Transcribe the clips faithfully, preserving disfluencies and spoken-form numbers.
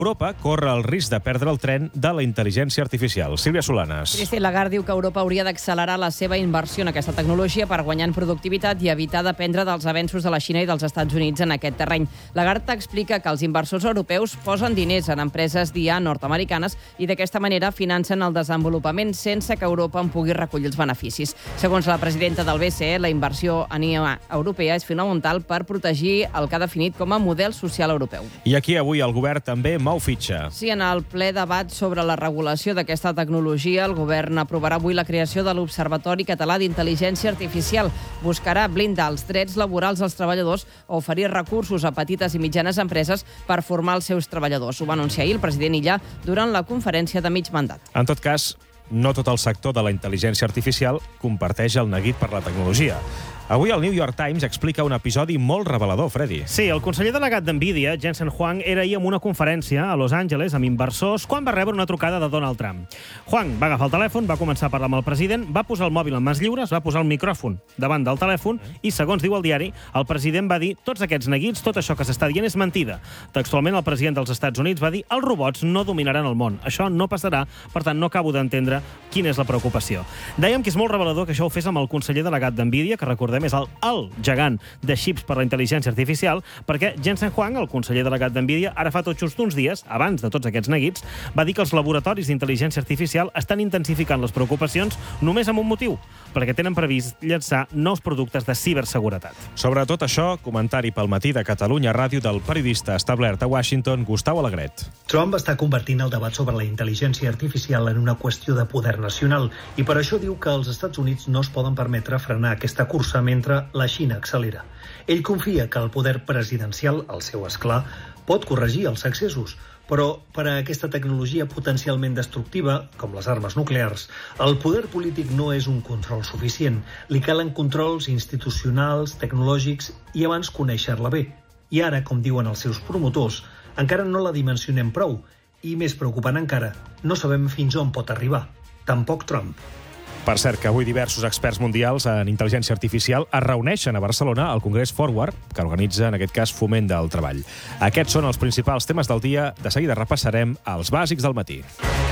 Europa corre el risc de perdre el tren de la intel·ligència artificial. Sílvia Solanes. Christine Lagarde diu que Europa hauria d'accelerar la seva inversió en aquesta tecnologia per guanyar en productivitat i evitar dependre dels avenços de la Xina i dels Estats Units en aquest terreny. Lagarde explica que els inversors europeus posen diners en empreses d'I A nord-americanes i d'aquesta manera financen el desenvolupament sense que Europa en pugui recollir els beneficis. Segons la presidenta del B C E, la inversió en I A europea és fonamental per protegir el que ha definit com a model social europeu. I aquí avui el govern també mou fitxa. Sí, en el ple debat sobre la regulació d'aquesta tecnologia, el govern aprovarà avui la creació de l'Observatori Català d'Intel·ligència Artificial. Buscarà blindar els drets laborals dels treballadors o oferir recursos a petites i mitjanes empreses per formar els seus treballadors. Ho va anunciar ahir el president Illa durant la conferència de mig mandat. En tot cas, no tot el sector de la intel·ligència artificial comparteix el neguit per la tecnologia. Avui el New York Times explica un episodi molt revelador, Freddy. Sí, el conseller delegat d'Nvidia, Jensen Huang, era ahir en una conferència a Los Angeles amb inversors quan va rebre una trucada de Donald Trump. Huang va agafar el telèfon, va començar a parlar amb el president, va posar el mòbil en mans lliures, va posar el micròfon davant del telèfon i, segons diu el diari, el president va dir tots aquests neguits, tot això que s'està dient és mentida. Textualment, el president dels Estats Units va dir els robots no dominaran el món. Això no passarà, per tant, no acabo d'entendre quina és la preocupació. Dèiem que és molt revelador que això ho fes amb el conseller delegat d'Nvidia, que recordem és el, el gegant de xips per la intel·ligència artificial, perquè Jensen Huang, el conseller delegat d'Nvidia, ara fa tot just uns dies, abans de tots aquests neguits, va dir que els laboratoris d'intel·ligència artificial estan intensificant les preocupacions només amb un motiu, perquè tenen previst llançar nous productes de ciberseguretat. Sobre tot això, comentari pel matí de Catalunya Ràdio del periodista establert a Washington, Gustau Alegret. Trump està convertint el debat sobre la intel·ligència artificial en una qüestió de poder nacional i per això diu que els Estats Units no es poden permetre frenar aquesta cursa mentre la Xina accelera. Ell confia que el poder presidencial, el seu esclar, pot corregir els excessos, però per a aquesta tecnologia potencialment destructiva, com les armes nuclears, el poder polític no és un control suficient. Li calen controls institucionals, tecnològics i abans conèixer-la bé. I ara, com diuen els seus promotors, encara no la dimensionem prou i, més preocupant encara, no sabem fins on pot arribar. Tampoc Trump. Per cert, que avui diversos experts mundials en intel·ligència artificial es reuneixen a Barcelona al Congrés Forward, que organitza, en aquest cas, Foment del Treball. Aquests són els principals temes del dia. De seguida repassarem els bàsics del matí.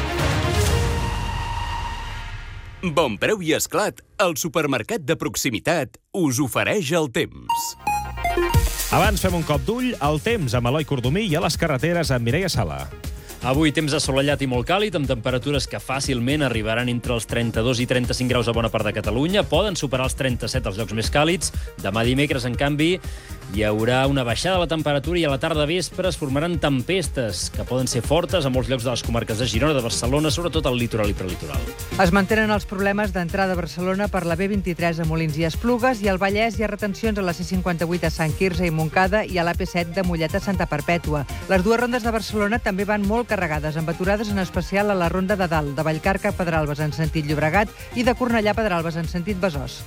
Bon Preu i Esclat, el supermercat de proximitat, us ofereix el temps. Abans fem un cop d'ull al temps amb Eloi Cordomí i a les carreteres amb Mireia Sala. Avui temps assolellat i molt càlid, amb temperatures que fàcilment arribaran entre els trenta-dos i trenta-cinc graus a bona part de Catalunya. Poden superar els trenta-set als llocs més càlids. Demà dimecres, en canvi, hi haurà una baixada de la temperatura i a la tarda vespre es formaran tempestes que poden ser fortes a molts llocs de les comarques de Girona, de Barcelona, sobretot al litoral i prelitoral. Es mantenen els problemes d'entrada a Barcelona per la B vint-i-tres a Molins i Esplugues i al Vallès hi ha retencions a la C cinquanta-vuit a Sant Quirze i Montcada i a l'A P set de Mollet a Santa Perpètua. Les dues rondes de Barcelona també van molt carregades, amb aturades en especial a la ronda de Dalt, de Vallcarca a Pedralbes en sentit Llobregat i de Cornellà a Pedralbes en sentit Besòs.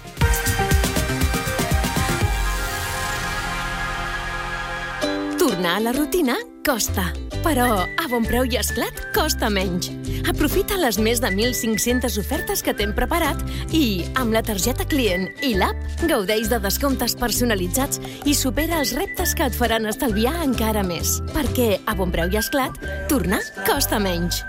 Tornar a la rutina costa, però a Bon Preu i Esclat costa menys. Aprofita les més de mil cinc-centes ofertes que t'hem preparat i, amb la targeta client i l'app, gaudeix de descomptes personalitzats i supera els reptes que et faran estalviar encara més. Perquè a Bon Preu i Esclat, tornar costa menys.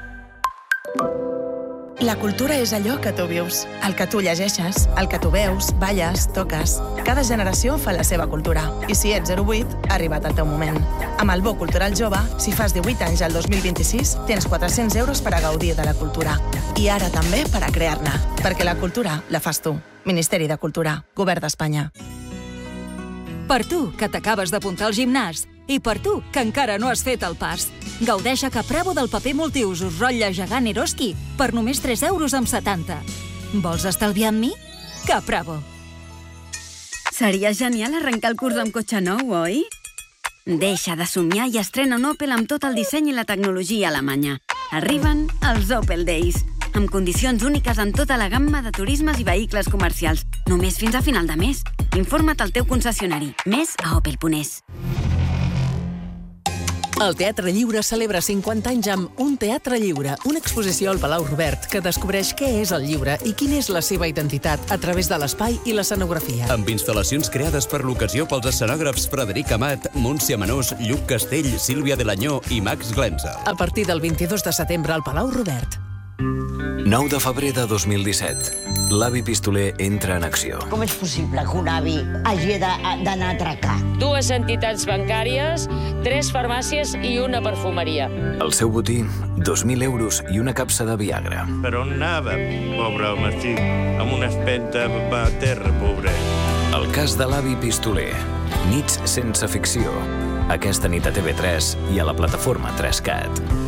La cultura és allò que tu vius, el que tu llegeixes, el que tu veus, balles, toques. Cada generació fa la seva cultura. I si ets zero vuit, ha arribat el teu moment. Amb el Bo Cultural Jove, si fas divuit anys al dos mil vint-i-sis, tens quatre-cents euros per a gaudir de la cultura. I ara també per a crear-ne. Perquè la cultura la fas tu. Ministeri de Cultura, Govern d'Espanya. Per tu, que t'acabes d'apuntar al gimnàs. I per tu, que encara no has fet el pas. Gaudeix a Capravo del paper multiusos rotlle gegant Eroski per només tres euros amb setanta. Vols estalviar amb mi? Capravo. Seria genial arrencar el curs amb cotxe nou, oi? Deixa de somiar i estrena un Opel amb tot el disseny i la tecnologia alemanya. Arriben els Opel Days, amb condicions úniques en tota la gamma de turismes i vehicles comercials. Només fins a final de mes. Informa't al teu concessionari. Més a opel punt es. El Teatre Lliure celebra cinquanta anys amb Un Teatre Lliure, una exposició al Palau Robert que descobreix què és el lliure i quina és la seva identitat a través de l'espai i l'escenografia. Amb instal·lacions creades per l'ocasió pels escenògrafs Frederic Amat, Montse Amanós, Lluc Castell, Sílvia Delanyó i Max Glenza. A partir del vint-i-dos de setembre al Palau Robert. nou de febrer de dos mil disset. L'avi pistoler entra en acció. Com és possible que un avi hagi d'anar a atracar? Dues entitats bancàries, tres farmàcies i una perfumeria. El seu botí, dos mil euros i una capsa de Viagra. Per on anava, pobre home, sí, amb una espenta va a terra, pobre. El cas de l'avi pistoler. Nits sense ficció. Aquesta nit a T V tres i a la plataforma tres cat.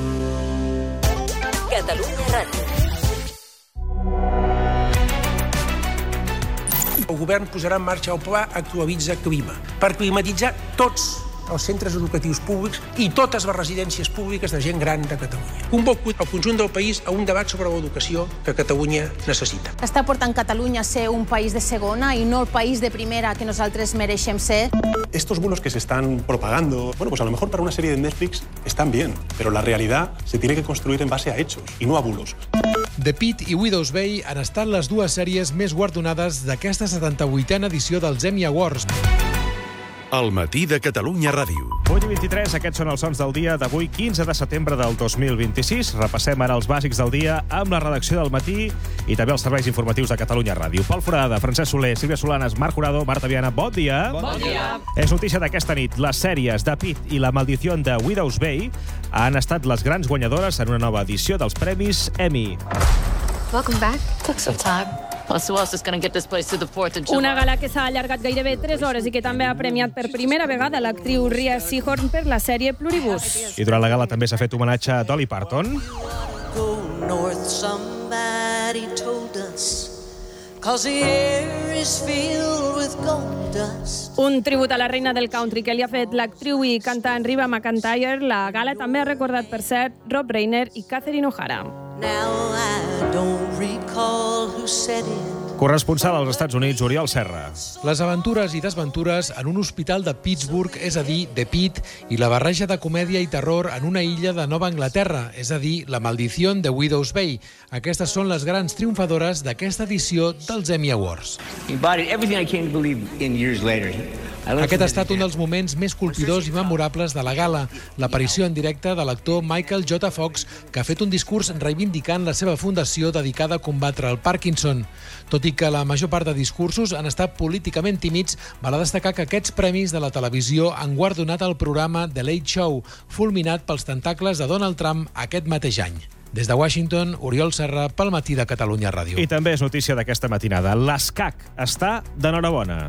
Catalunya Ràdio. El govern posarà en marxa el pla Actualitza Clima per climatitzar tots els centres educatius públics i totes les residències públiques de gent gran de Catalunya. Convoco el conjunt del país a un debat sobre l'educació que Catalunya necessita. Està portant Catalunya a ser un país de segona i no el país de primera que nosaltres mereixem ser. Estos bulos que se están propagando, bueno, pues a lo mejor para una serie de Netflix están bien, pero la realidad se tiene que construir en base a hechos y no a bulos. The Pitt i Widow's Bay han estat les dues sèries més guardonades d'aquesta setanta-vuitena edició dels Emmy Awards. El matí de Catalunya Ràdio. vuit i vint-i-tres, aquests són els sons del dia d'avui, quinze de setembre del dos mil vint-i-sis. Repassem ara els bàsics del dia amb la redacció del matí i també els serveis informatius de Catalunya Ràdio. Pol Forada, Francesc Soler, Sílvia Solanes, Marc Jurado, Marta Viana, bon dia. Bon dia. És notícia d'aquesta nit. Les sèries The Pitt i La maldició de Widow's Bay han estat les grans guanyadores en una nova edició dels Premis Emmy. Welcome back. Took some time. Plus, who else is going to get this place to the fourth of July? Una gala que s'ha allargat gairebé tres hores i que també ha premiat per primera vegada l'actriu Rhea Seehorn per la sèrie Pluribus. I durant la gala també s'ha fet homenatge a Dolly Parton. Go north, somebody told us, 'cause the air is filled with gold dust. Un tribut a la reina del country que li ha fet l'actriu i cantant Reba McEntire. La gala també ha recordat, per cert, Rob Reiner i Catherine O'Hara. Now I don't recall who said it. Corresponsal als Estats Units, Oriol Serra. Les aventures i desventures en un hospital de Pittsburgh, és a dir, The Pitt, i la barreja de comèdia i terror en una illa de Nova Anglaterra, és a dir, La maldició de Widow's Bay. Aquestes són les grans triomfadores d'aquesta edició dels Emmy Awards. Aquest ha estat un dels moments més colpidors i memorables de la gala, l'aparició en directe de l'actor Michael J. Fox, que ha fet un discurs reivindicant la seva fundació dedicada a combatre el Parkinson. Tot i que la major part de discursos han estat políticament tímids, val a destacar que aquests premis de la televisió han guardonat el programa The Late Show, fulminat pels tentacles de Donald Trump aquest mateix any. Des de Washington, Oriol Serra, pel matí de Catalunya Ràdio. I també és notícia d'aquesta matinada. L'Escac està d'enhorabona.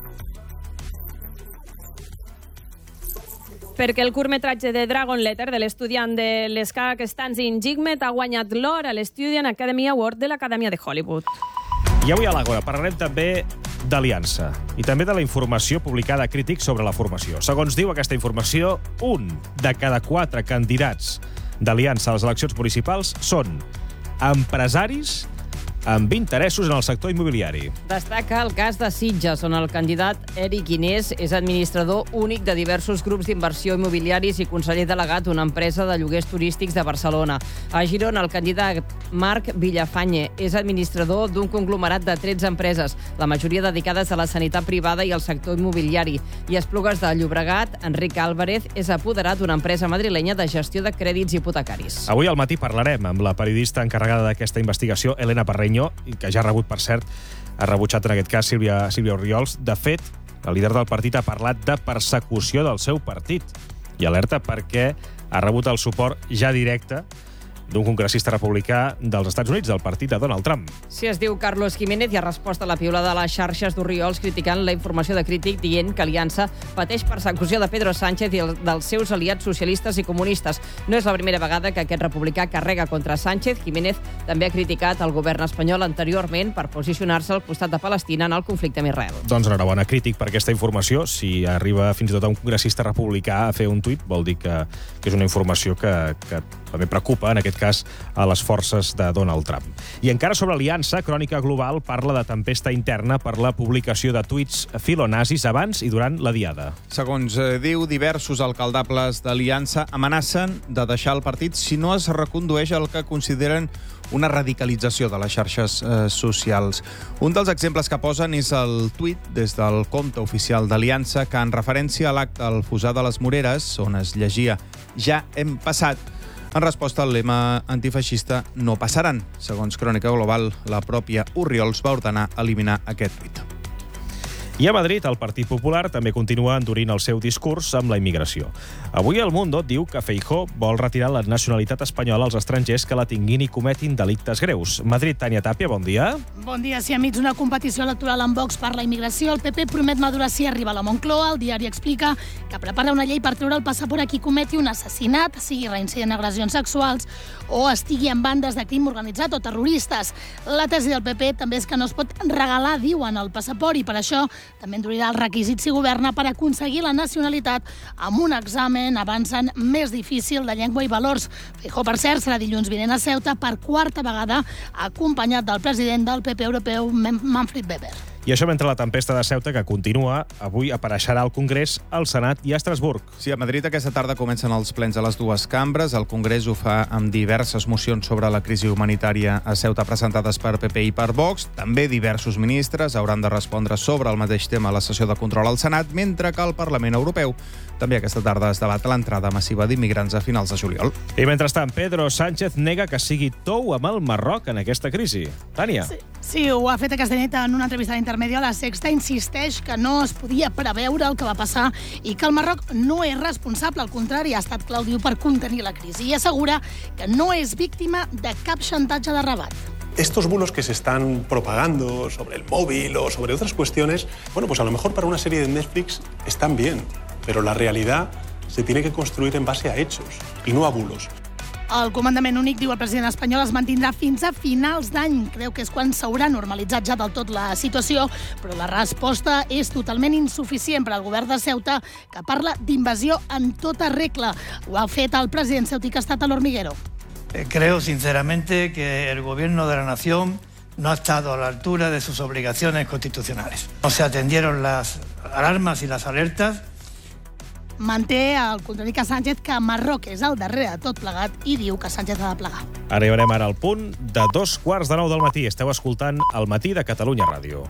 Perquè el curtmetratge de Dragon Letter de l'estudiant de l'Escac Stanzin Jigmet ha guanyat l'or a l'Student Academy Award de l'Acadèmia de Hollywood. I avui a l'Àgora parlarem també d'Aliança i també de la informació publicada a Crític sobre la formació. Segons diu aquesta informació, un de cada quatre candidats d'Aliança a les eleccions municipals són empresaris amb interessos en el sector immobiliari. Destaca el cas de Sitges, on el candidat Eric Inés és administrador únic de diversos grups d'inversió immobiliaris i conseller delegat d'una empresa de lloguers turístics de Barcelona. A Girona, el candidat Marc Villafañe és administrador d'un conglomerat de tretze empreses, la majoria dedicades a la sanitat privada i al sector immobiliari. I a Esplugues de Llobregat, Enric Álvarez és apoderat d'una empresa madrilenya de gestió de crèdits hipotecaris. Avui al matí parlarem amb la periodista encarregada d'aquesta investigació, Elena Parreño, que ja ha rebut, per cert, ha rebutjat en aquest cas Sílvia, Sílvia Oriols. De fet, el líder del partit ha parlat de persecució del seu partit i alerta perquè ha rebut el suport ja directe d'un congressista republicà dels Estats Units, del partit de Donald Trump. Si es diu Carlos Jiménez i ha respost a la piulada de les xarxes d'Oriols criticant la informació de Crític dient que Aliança pateix persecució de Pedro Sánchez i dels seus aliats socialistes i comunistes. No és la primera vegada que aquest republicà carrega contra Sánchez. Jiménez també ha criticat el govern espanyol anteriorment per posicionar-se al costat de Palestina en el conflicte amb Israel. Doncs enhorabona, Crític, per aquesta informació. Si arriba fins i tot a un congressista republicà a fer un tuit, vol dir que, que és una informació que, que també preocupa, en aquest cas, a les forces de Donald Trump. I encara sobre Aliança, Crònica Global parla de tempesta interna per la publicació de tuits filonazis abans i durant la diada. Segons eh, diu, diversos alcaldables d'Aliança amenacen de deixar el partit si no es recondueix el que consideren una radicalització de les xarxes eh, socials. Un dels exemples que posen és el tuit des del compte oficial d'Aliança que, en referència a l'acte al Fossar de les Moreres, on es llegia «Ja hem passat», en resposta al lema antifeixista «No passaran». Segons Crònica Global, la pròpia Orriols va ordenar eliminar aquest tuit. I a Madrid, el Partit Popular també continua endurint el seu discurs amb la immigració. Avui El Mundo diu que Feijóo vol retirar la nacionalitat espanyola als estrangers que la tinguin i cometin delictes greus. Madrid, Tània Tàpia, bon dia. Bon dia. Si enmig d'una competició electoral amb Vox per la immigració, el P P promet madurar si arriba a la Moncloa. El diari explica que prepara una llei per treure el passaport a qui cometi un assassinat, sigui reincident en agressions sexuals o estigui en bandes de crim organitzat o terroristes. La tesi del P P també és que no es pot regalar, diuen, el passaport, i per això també endurirà els requisits si governa per aconseguir la nacionalitat amb un examen avançant més difícil de llengua i valors. Feijóo, per cert, serà dilluns vinent a Ceuta per quarta vegada acompanyat del president del P P europeu, Manfred Weber. I això mentre la tempesta de Ceuta, que continua, avui apareixerà al Congrés, al Senat i a Estrasburg. Sí, a Madrid aquesta tarda comencen els plens a les dues cambres. El Congrés ho fa amb diverses mocions sobre la crisi humanitària a Ceuta presentades per P P i per Vox. També diversos ministres hauran de respondre sobre el mateix tema a la sessió de control al Senat, mentre que al Parlament Europeu també aquesta tarda es debat l'entrada massiva d'immigrants a finals de juliol. I mentrestant, Pedro Sánchez nega que sigui tou amb el Marroc en aquesta crisi. Tània. Sí. Sí, ho ha fet aquesta nit en una entrevista a l'Intermedia a La Sexta. Insisteix que no es podia preveure el que va passar i que el Marroc no és responsable. Al contrari, ha estat clau, diu, per contenir la crisi. I assegura que no és víctima de cap xantatge de Rabat. Estos bulos que se están propagando sobre el móvil o sobre otras cuestiones, bueno, pues a lo mejor para una serie de Netflix están bien, pero la realidad se tiene que construir en base a hechos y no a bulos. El comandament únic, diu el president espanyol, es mantindrà fins a finals d'any. Creu que és quan s'haurà normalitzat ja del tot la situació, però la resposta és totalment insuficient per al govern de Ceuta, que parla d'invasió en tota regla. Ho ha fet el president ceutic, que ha estat a l'Hormiguero. Creo sinceramente que el gobierno de la nación no ha estado a la altura de sus obligaciones constitucionales. No se atendieron las alarmas y las alertas. Manté el contradica Sánchez que Marroc és al darrere de tot plegat i diu que Sánchez ha de plegar. Arribarem ara al punt de dos quarts de nou del matí. Esteu escoltant El Matí de Catalunya Ràdio.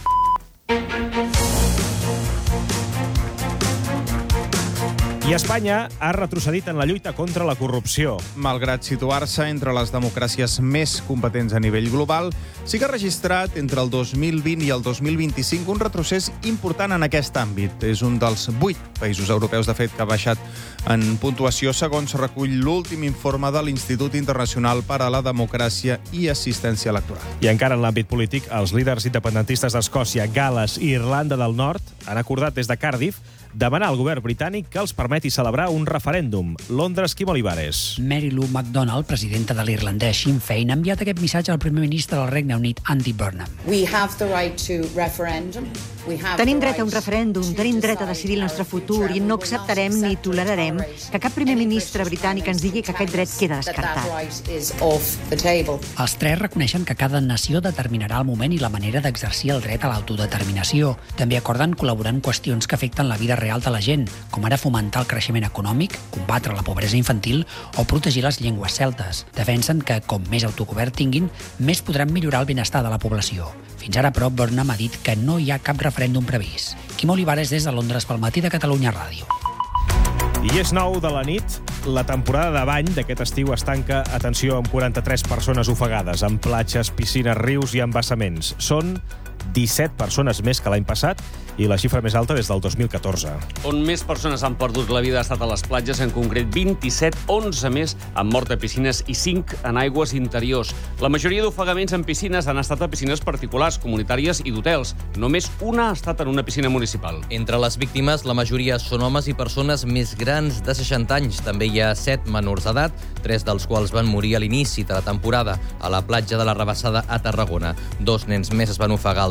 I Espanya ha retrocedit en la lluita contra la corrupció. Malgrat situar-se entre les democràcies més competents a nivell global, sí que ha registrat entre el dos mil vint i el dos mil vint-i-cinc un retrocés important en aquest àmbit. És un dels vuit països europeus, de fet, que ha baixat en puntuació, segons recull l'últim informe de l'Institut Internacional per a la Democràcia i Assistència Electoral. I encara en l'àmbit polític, els líders independentistes d'Escòcia, Gal·les i Irlanda del Nord han acordat des de Cardiff demanar al govern britànic que els permeti celebrar un referèndum. Londres, Quim Olivares. Mary Lou McDonald, presidenta de l'irlandès Sinn Féin, ha enviat aquest missatge al primer ministre del Regne Unit, Andy Burnham. Tenim dret a un referèndum, tenim dret a decidir el nostre futur i no acceptarem ni tolerarem que cap primer ministre britànic ens digui que aquest dret queda descartat. Els tres reconeixen que cada nació determinarà el moment i la manera d'exercir el dret a l'autodeterminació. També acorden col·laborar en qüestions que afecten la vida real de la gent, com ara fomentar el creixement econòmic, combatre la pobresa infantil o protegir les llengües celtes. Defensen que, com més autogovern tinguin, més podran millorar el benestar de la població. Fins ara, però, Burnham ha dit que no hi ha cap referèndum previst. Quim Olivares, des de Londres, pel Matí de Catalunya Ràdio. I és nou de la nit. La temporada de bany d'aquest estiu es tanca, atenció, amb quaranta-tres persones ofegades, en platges, piscines, rius i embassaments. Són disset persones més que l'any passat i la xifra més alta des del dos mil catorze. On més persones han perdut la vida ha estat a les platges, en concret vint-i-set, onze més han mort a piscines i cinc en aigües interiors. La majoria d'ofegaments en piscines han estat a piscines particulars, comunitàries i d'hotels. Només una ha estat en una piscina municipal. Entre les víctimes, la majoria són homes i persones més grans de seixanta anys. També hi ha set menors d'edat, tres dels quals van morir a l'inici de la temporada a la platja de la Rabassada a Tarragona. Dos nens més es van ofegar el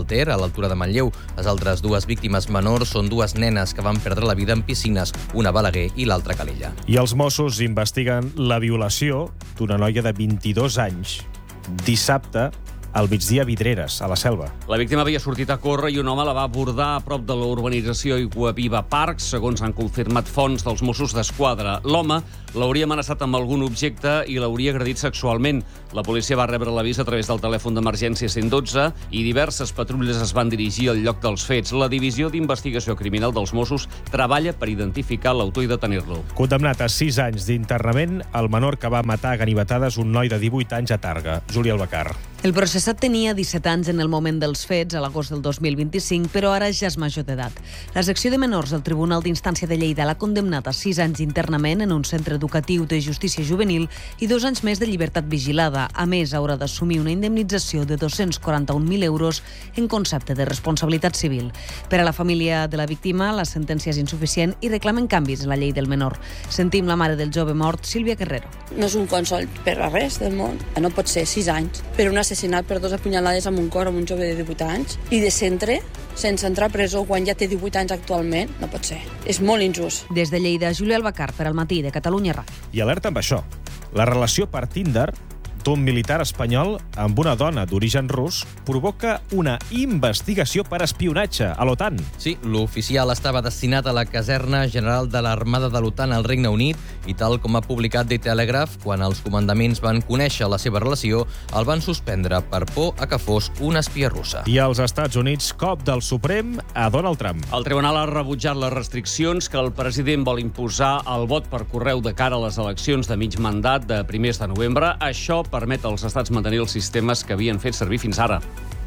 Ter, a l'altura de Manlleu. Les altres dues víctimes menors són dues nenes que van perdre la vida en piscines, una a Balaguer i l'altra a Calella. I els Mossos investiguen la violació d'una noia de vint-i-dos anys dissabte al migdia a Vidreres, a la Selva. La víctima havia sortit a córrer i un home la va abordar a prop de la urbanització Iguaviva Park, segons han confirmat fonts dels Mossos d'Esquadra. L'home l'hauria amenaçat amb algun objecte i l'hauria agredit sexualment. La policia va rebre l'avís a través del telèfon d'emergència cent dotze i diverses patrulles es van dirigir al lloc dels fets. La Divisió d'Investigació Criminal dels Mossos treballa per identificar l'autor i detenir-lo. Condemnat a sis anys d'internament, el menor que va matar a ganivetades un noi de divuit anys a Targa. Júlia Albacar. El processat tenia disset anys en el moment dels fets, a l'agost del dos mil vint-i-cinc, però ara ja és major d'edat. La secció de menors del Tribunal d'Instància de Lleida l'ha condemnat a sis anys d'internament en un centre educatiu de justícia juvenil i dos anys més de llibertat vigilada. A més, haurà d'assumir una indemnització de dos-cents quaranta-un mil euros en concepte de responsabilitat civil. Per a la família de la víctima, la sentència és insuficient i reclamen canvis en la llei del menor. Sentim la mare del jove mort, Sílvia Guerrero. No és un consol per a res del món. No pot ser sis anys per un assassinat per dos apunyalades amb un cor amb un jove de divuit anys i de centre sense entrar a presó quan ja té divuit anys actualment. No pot ser. És molt injust. Des de Lleida, Júlia Albacar, per al Matí de Catalunya Ràdio. I alerta amb això. La relació per Tinder d'un militar espanyol amb una dona d'origen rus provoca una investigació per espionatge a l'OTAN. Sí, l'oficial estava destinat a la caserna general de l'Armada de l'OTAN al Regne Unit i, tal com ha publicat The Telegraph, quan els comandaments van conèixer la seva relació, el van suspendre per por a que fos una espia russa. I als Estats Units, cop del Suprem a Donald Trump. El tribunal ha rebutjat les restriccions que el president vol imposar al vot per correu de cara a les eleccions de mig mandat de primers de novembre. Això permet als estats mantenir els sistemes que havien fet servir fins ara.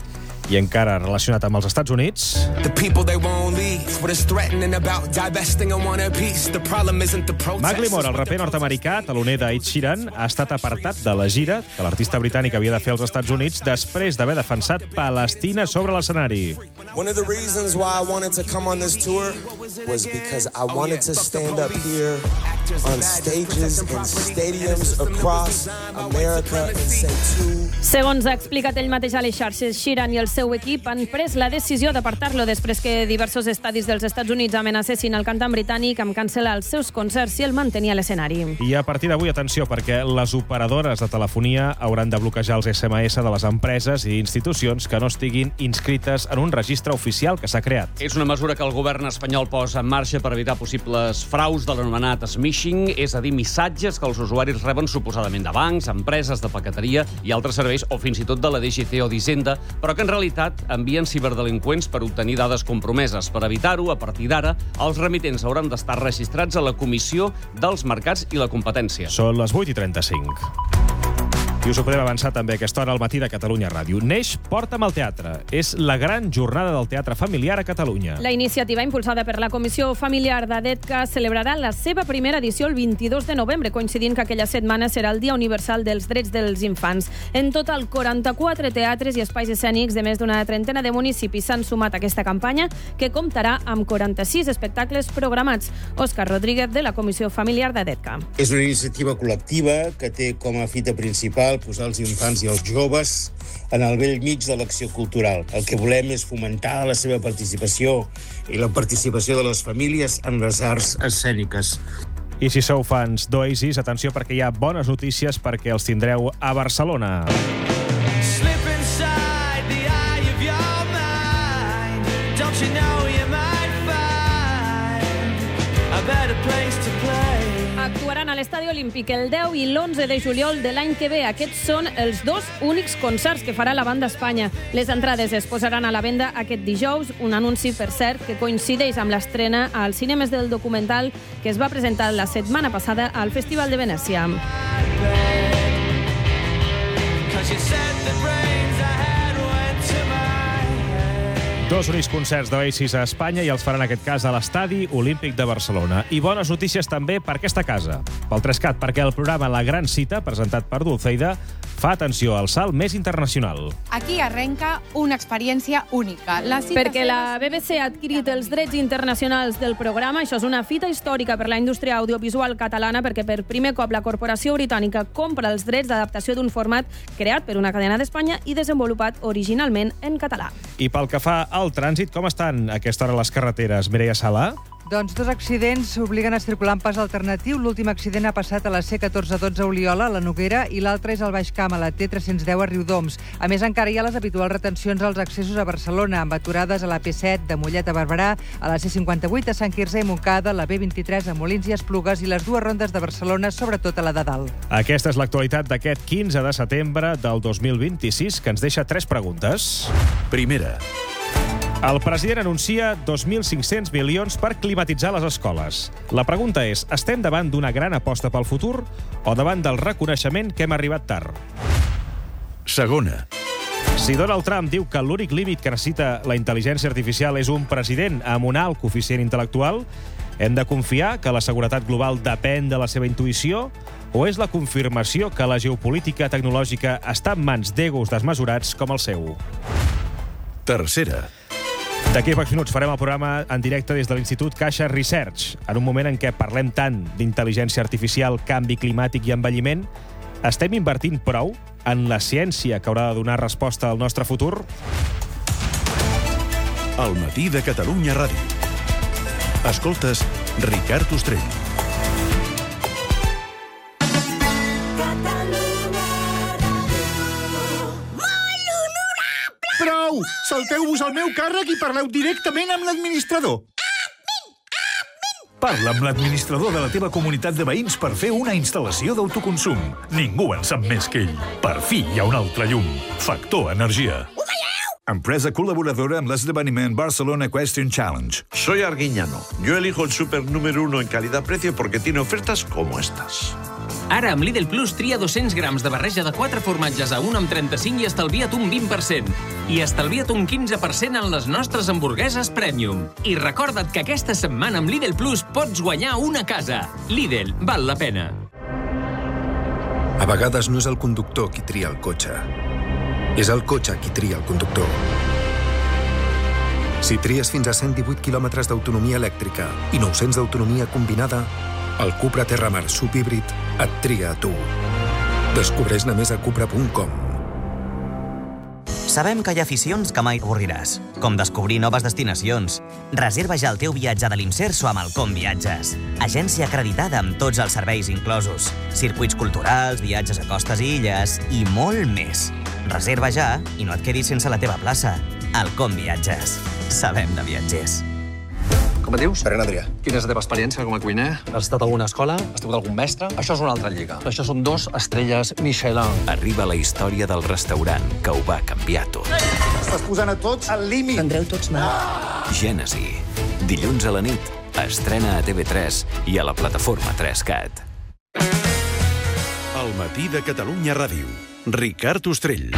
I encara relacionat amb els Estats Units... Macklemore, el raper nord-americà, taloner d'Ed Sheeran, ha estat apartat de la gira que l'artista britànic havia de fer als Estats Units després d'haver defensat Palestina sobre l'escenari. One of the reasons why I wanted to come on this tour was because I wanted to stand up here on stages and stadiums across America and say to... Segons ha explicat ell mateix a les xarxes, Sheeran i el seu equip han pres la decisió d'apartar-lo després que diversos estadis dels Estats Units amenacessin el cantant britànic amb cancel·lar els seus concerts si el mantenia a l'escenari. I a partir d'avui, atenció, perquè les operadores de telefonia hauran de bloquejar els esse eme esse de les empreses i institucions que no estiguin inscrites en un registre oficial que s'ha creat. És una mesura que el govern espanyol posa en marxa per evitar possibles fraus de l'anomenat smishing, és a dir, missatges que els usuaris reben suposadament de bancs, empreses de paqueteria i altres serveis, o fins i tot de la D G T o d'Hisenda, però que en realitat envien ciberdelinqüents per obtenir dades compromeses. Per evitar-ho, a partir d'ara, els remitents hauran d'estar registrats a la Comissió dels Mercats i la Competència. Són les vuit i trenta-cinc. I us ho podem avançar també a aquesta hora al Matí de Catalunya Ràdio. Neix Porta'm al teatre. És la gran jornada del teatre familiar a Catalunya. La iniciativa, impulsada per la Comissió Familiar d'ADETCA, celebrarà la seva primera edició el vint-i-dos de novembre, coincidint que aquella setmana serà el Dia Universal dels Drets dels Infants. En total, quaranta-quatre teatres i espais escènics de més d'una trentena de municipis s'han sumat a aquesta campanya, que comptarà amb quaranta-sis espectacles programats. Òscar Rodríguez, de la Comissió Familiar d'ADETCA. És una iniciativa col·lectiva que té com a fita principal posar els infants i els joves en el vell mig de l'acció cultural. El que volem és fomentar la seva participació i la participació de les famílies en les arts escèniques. I si sou fans d'Oasis, atenció perquè hi ha bones notícies perquè els tindreu a Barcelona. Slip inside the eye of your mind. Don't you know you might find a better place to play. Actuaran a l'Estadi Olímpic el deu i l'onze de juliol de l'any que ve. Aquests són els dos únics concerts que farà la banda Espanya. Les entrades es posaran a la venda aquest dijous, un anunci, per cert, que coincideix amb l'estrena als cinemes del documental que es va presentar la setmana passada al Festival de Venècia. Dos únics concerts d'Oasis a Espanya i els faran en aquest cas a l'Estadi Olímpic de Barcelona. I bones notícies també per aquesta casa, pel Trescat, perquè el programa La Gran Cita, presentat per Dulceida, fa, atenció, el salt més internacional. Aquí arrenca una experiència única. La cita Perquè la B B C ha adquirit els drets internacionals del programa. Això és una fita històrica per la indústria audiovisual catalana, perquè per primer cop la corporació britànica compra els drets d'adaptació d'un format creat per una cadena d'Espanya i desenvolupat originalment en català. I pel que fa al trànsit, com estan a aquesta hora les carreteres? Mireia Sala? Doncs dos accidents obliguen a circular en pas alternatiu. L'últim accident ha passat a la C catorze dotze a Oliola, a la Noguera, i l'altre és al Baix Camp, a la T tres-cents deu a Riudoms. A més, encara hi ha les habituals retencions als accessos a Barcelona, amb aturades a la P set de Mollet a Barberà, a la C cinquanta-vuit a Sant Quirze i Montcada, la B vint-i-tres a Molins i Esplugues i les dues rondes de Barcelona, sobretot a la de dalt. Aquesta és l'actualitat d'aquest quinze de setembre del dos mil vint-i-sis, que ens deixa tres preguntes. Primera. El president anuncia dos mil cinc-cents milions per climatitzar les escoles. La pregunta és, estem davant d'una gran aposta pel futur o davant del reconeixement que hem arribat tard? Segona. Si Donald Trump diu que l'únic límit que necessita la intel·ligència artificial és un president amb un alt coeficient intel·lectual, hem de confiar que la seguretat global depèn de la seva intuïció o és la confirmació que la geopolítica tecnològica està en mans d'egos desmesurats com el seu? Tercera. D'aquí a pocs minuts farem el programa en directe des de l'Institut Caixa Research. En un moment en què parlem tant d'intel·ligència artificial, canvi climàtic i envelliment, estem invertint prou en la ciència que haurà de donar resposta al nostre futur? El matí de Catalunya Ràdio. Escoltes Ricard Ostrell. Prou! Salteu-vos al meu càrrec i parleu directament amb l'administrador. Parla amb l'administrador de la teva comunitat de veïns per fer una instal·lació d'autoconsum. Ningú en sap més que ell. Per fi hi ha un altre llum. Factor Energia. Empresa colaboradora amb l'esdeveniment Barcelona Question Challenge. Soy Arguiñano. Yo elijo el súper número uno en calidad-precio porque tiene ofertas como estas. Ara, amb Lidl Plus, tria dos-cents grams de barreja de quatre formatges a un amb trenta-cinc i estalvia't un vint per cent. I estalvia't un quinze per cent en les nostres hamburgueses Premium. I recorda't que aquesta setmana amb Lidl Plus pots guanyar una casa. Lidl, val la pena. A vegades no és el conductor qui tria el cotxe. És el cotxe qui tria el conductor. Si tries fins a cent divuit quilòmetres d'autonomia elèctrica i nou-cents d'autonomia combinada, el Cupra Terramar subhíbrid et tria a tu. Descobreix-ne més a cupra punt com. Sabem que hi ha aficions que mai avorriràs, com descobrir noves destinacions. Reserva ja el teu viatge de l'Imserso amb el Com Viatges. Agència acreditada amb tots els serveis inclosos. Circuits culturals, viatges a costes i illes i molt més. Reserva ja i no et quedis sense la teva plaça. El Com Viatges. Sabem de viatgers. Com et dius? Ferran Adrià. Quina és la teva experiència com a cuiner? Has estat a alguna escola? Has tingut algun mestre? Això és una altra lliga. Això són dos estrelles Michelin. Arriba la història del restaurant que ho va canviar tot. Estàs posant a tots al límit. Prendreu tots mal. Gènesi. Dilluns a la nit. Estrena a T V tres i a la plataforma tres cat. El matí de Catalunya Ràdio. Ricard Ostrell.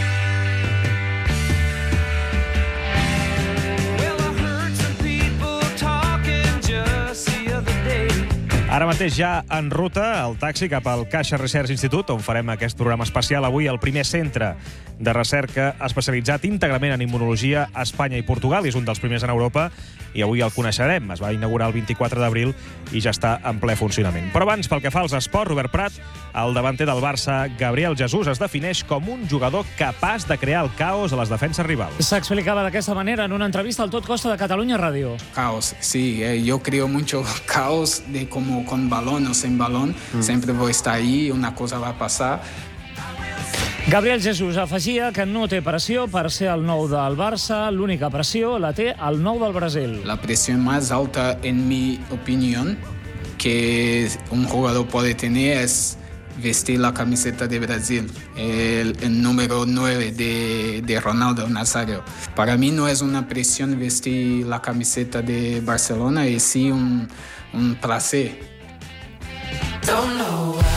Ara mateix ja en ruta, el taxi cap al Caixa Research Institute, on farem aquest programa especial avui, el primer centre de recerca especialitzat íntegrament en immunologia a Espanya i Portugal. És un dels primers en Europa i avui el coneixerem. Es va inaugurar el vint-i-quatre d'abril i ja està en ple funcionament. Però abans, pel que fa als esports, Robert Prat, el davanter del Barça, Gabriel Jesús, es defineix com un jugador capaç de crear el caos a les defenses rivals. S'explicava d'aquesta manera en una entrevista al Tot Costa de Catalunya Ràdio. Caos, sí. Eh, yo creo mucho caos de como con balón o sin balón. Mm. Sempre voy a estar ahí, una cosa va a pasar. Gabriel Jesús afegia que no té pressió per ser el nou del Barça, l'única pressió la té el nou del Brasil. La presión más alta, en mi opinión, que un jugador puede tener es vestir la camiseta de Brasil, el, el número nueve de, de Ronaldo Nazario. Para mí no es una presión vestir la camiseta de Barcelona, es sí un, un placer. Don't know why.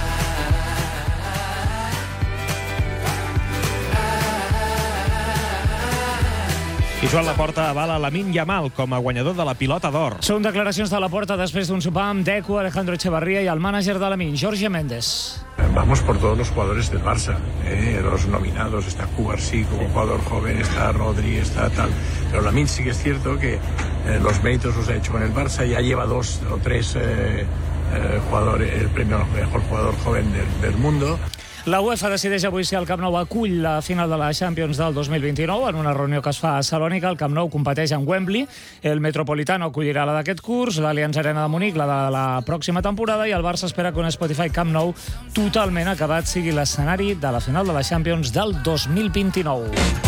I Joan Laporta avala Lamine Yamal com a guanyador de la pilota d'or. Són declaracions de Laporta després d'un sopar amb Deco, Alejandro Echevarría i el mànager de Lamine, Jorge Méndez. Vamos por todos los jugadores del Barça, ¿eh? Los nominados, está Cubarsí como jugador joven, está Rodri, está tal. Pero Lamine sí que es cierto que eh, los méritos los ha hecho con el Barça, ya lleva dos o tres eh, eh, jugadores, el premio al mejor jugador joven del, del mundo. La UEFA decideix avui si el Camp Nou acull la final de la Champions del dos mil vint-i-nou en una reunió que es fa a Salònica. El Camp Nou competeix en Wembley, el Metropolitano acollirà la d'aquest curs, l'Allianz Arena de Munic, la de la pròxima temporada, i el Barça espera que un Spotify Camp Nou totalment acabat sigui l'escenari de la final de la Champions del dos mil vint-i-nou.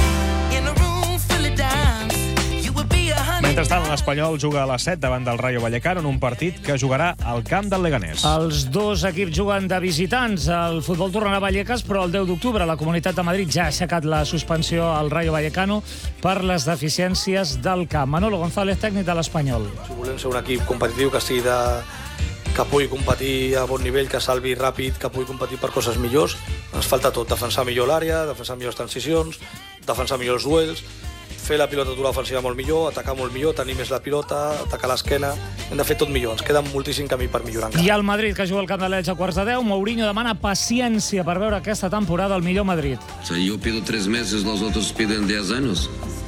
Mentrestant, l'Espanyol juga a les set davant del Rayo Vallecano en un partit que jugarà al camp del Leganés. Els dos equips juguen de visitants. El futbol tornarà a Vallecas, però el deu d'octubre la Comunitat de Madrid ja ha aixecat la suspensió al Rayo Vallecano per les deficiències del camp. Manolo González, tècnic de l'Espanyol. Si volem ser un equip competitiu, que sigui de... que pugui competir a bon nivell, que salvi ràpid, que pugui competir per coses millors, ens falta tot. Defensar millor l'àrea, defensar millors transicions, defensar millors duels, fer la pilota aturar ofensiva molt millor, atacar molt millor, tenir més la pilota, atacar l'esquena. Hem de fer tot millor, ens queda moltíssim camí per millorar encara. I el Madrid, que juga al camp de l'Elx a quarts de deu, Mourinho demana paciència per veure aquesta temporada el millor Madrid. O sea, yo pido tres meses, los otros piden diez años.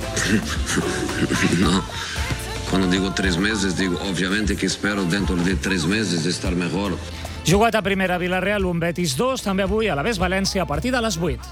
No. Cuando digo tres meses, digo, obviamente que espero dentro de tres meses estar mejor. Jugat a primera, Villarreal, un Betis dos, també avui a l'Aves València a partir de les vuit.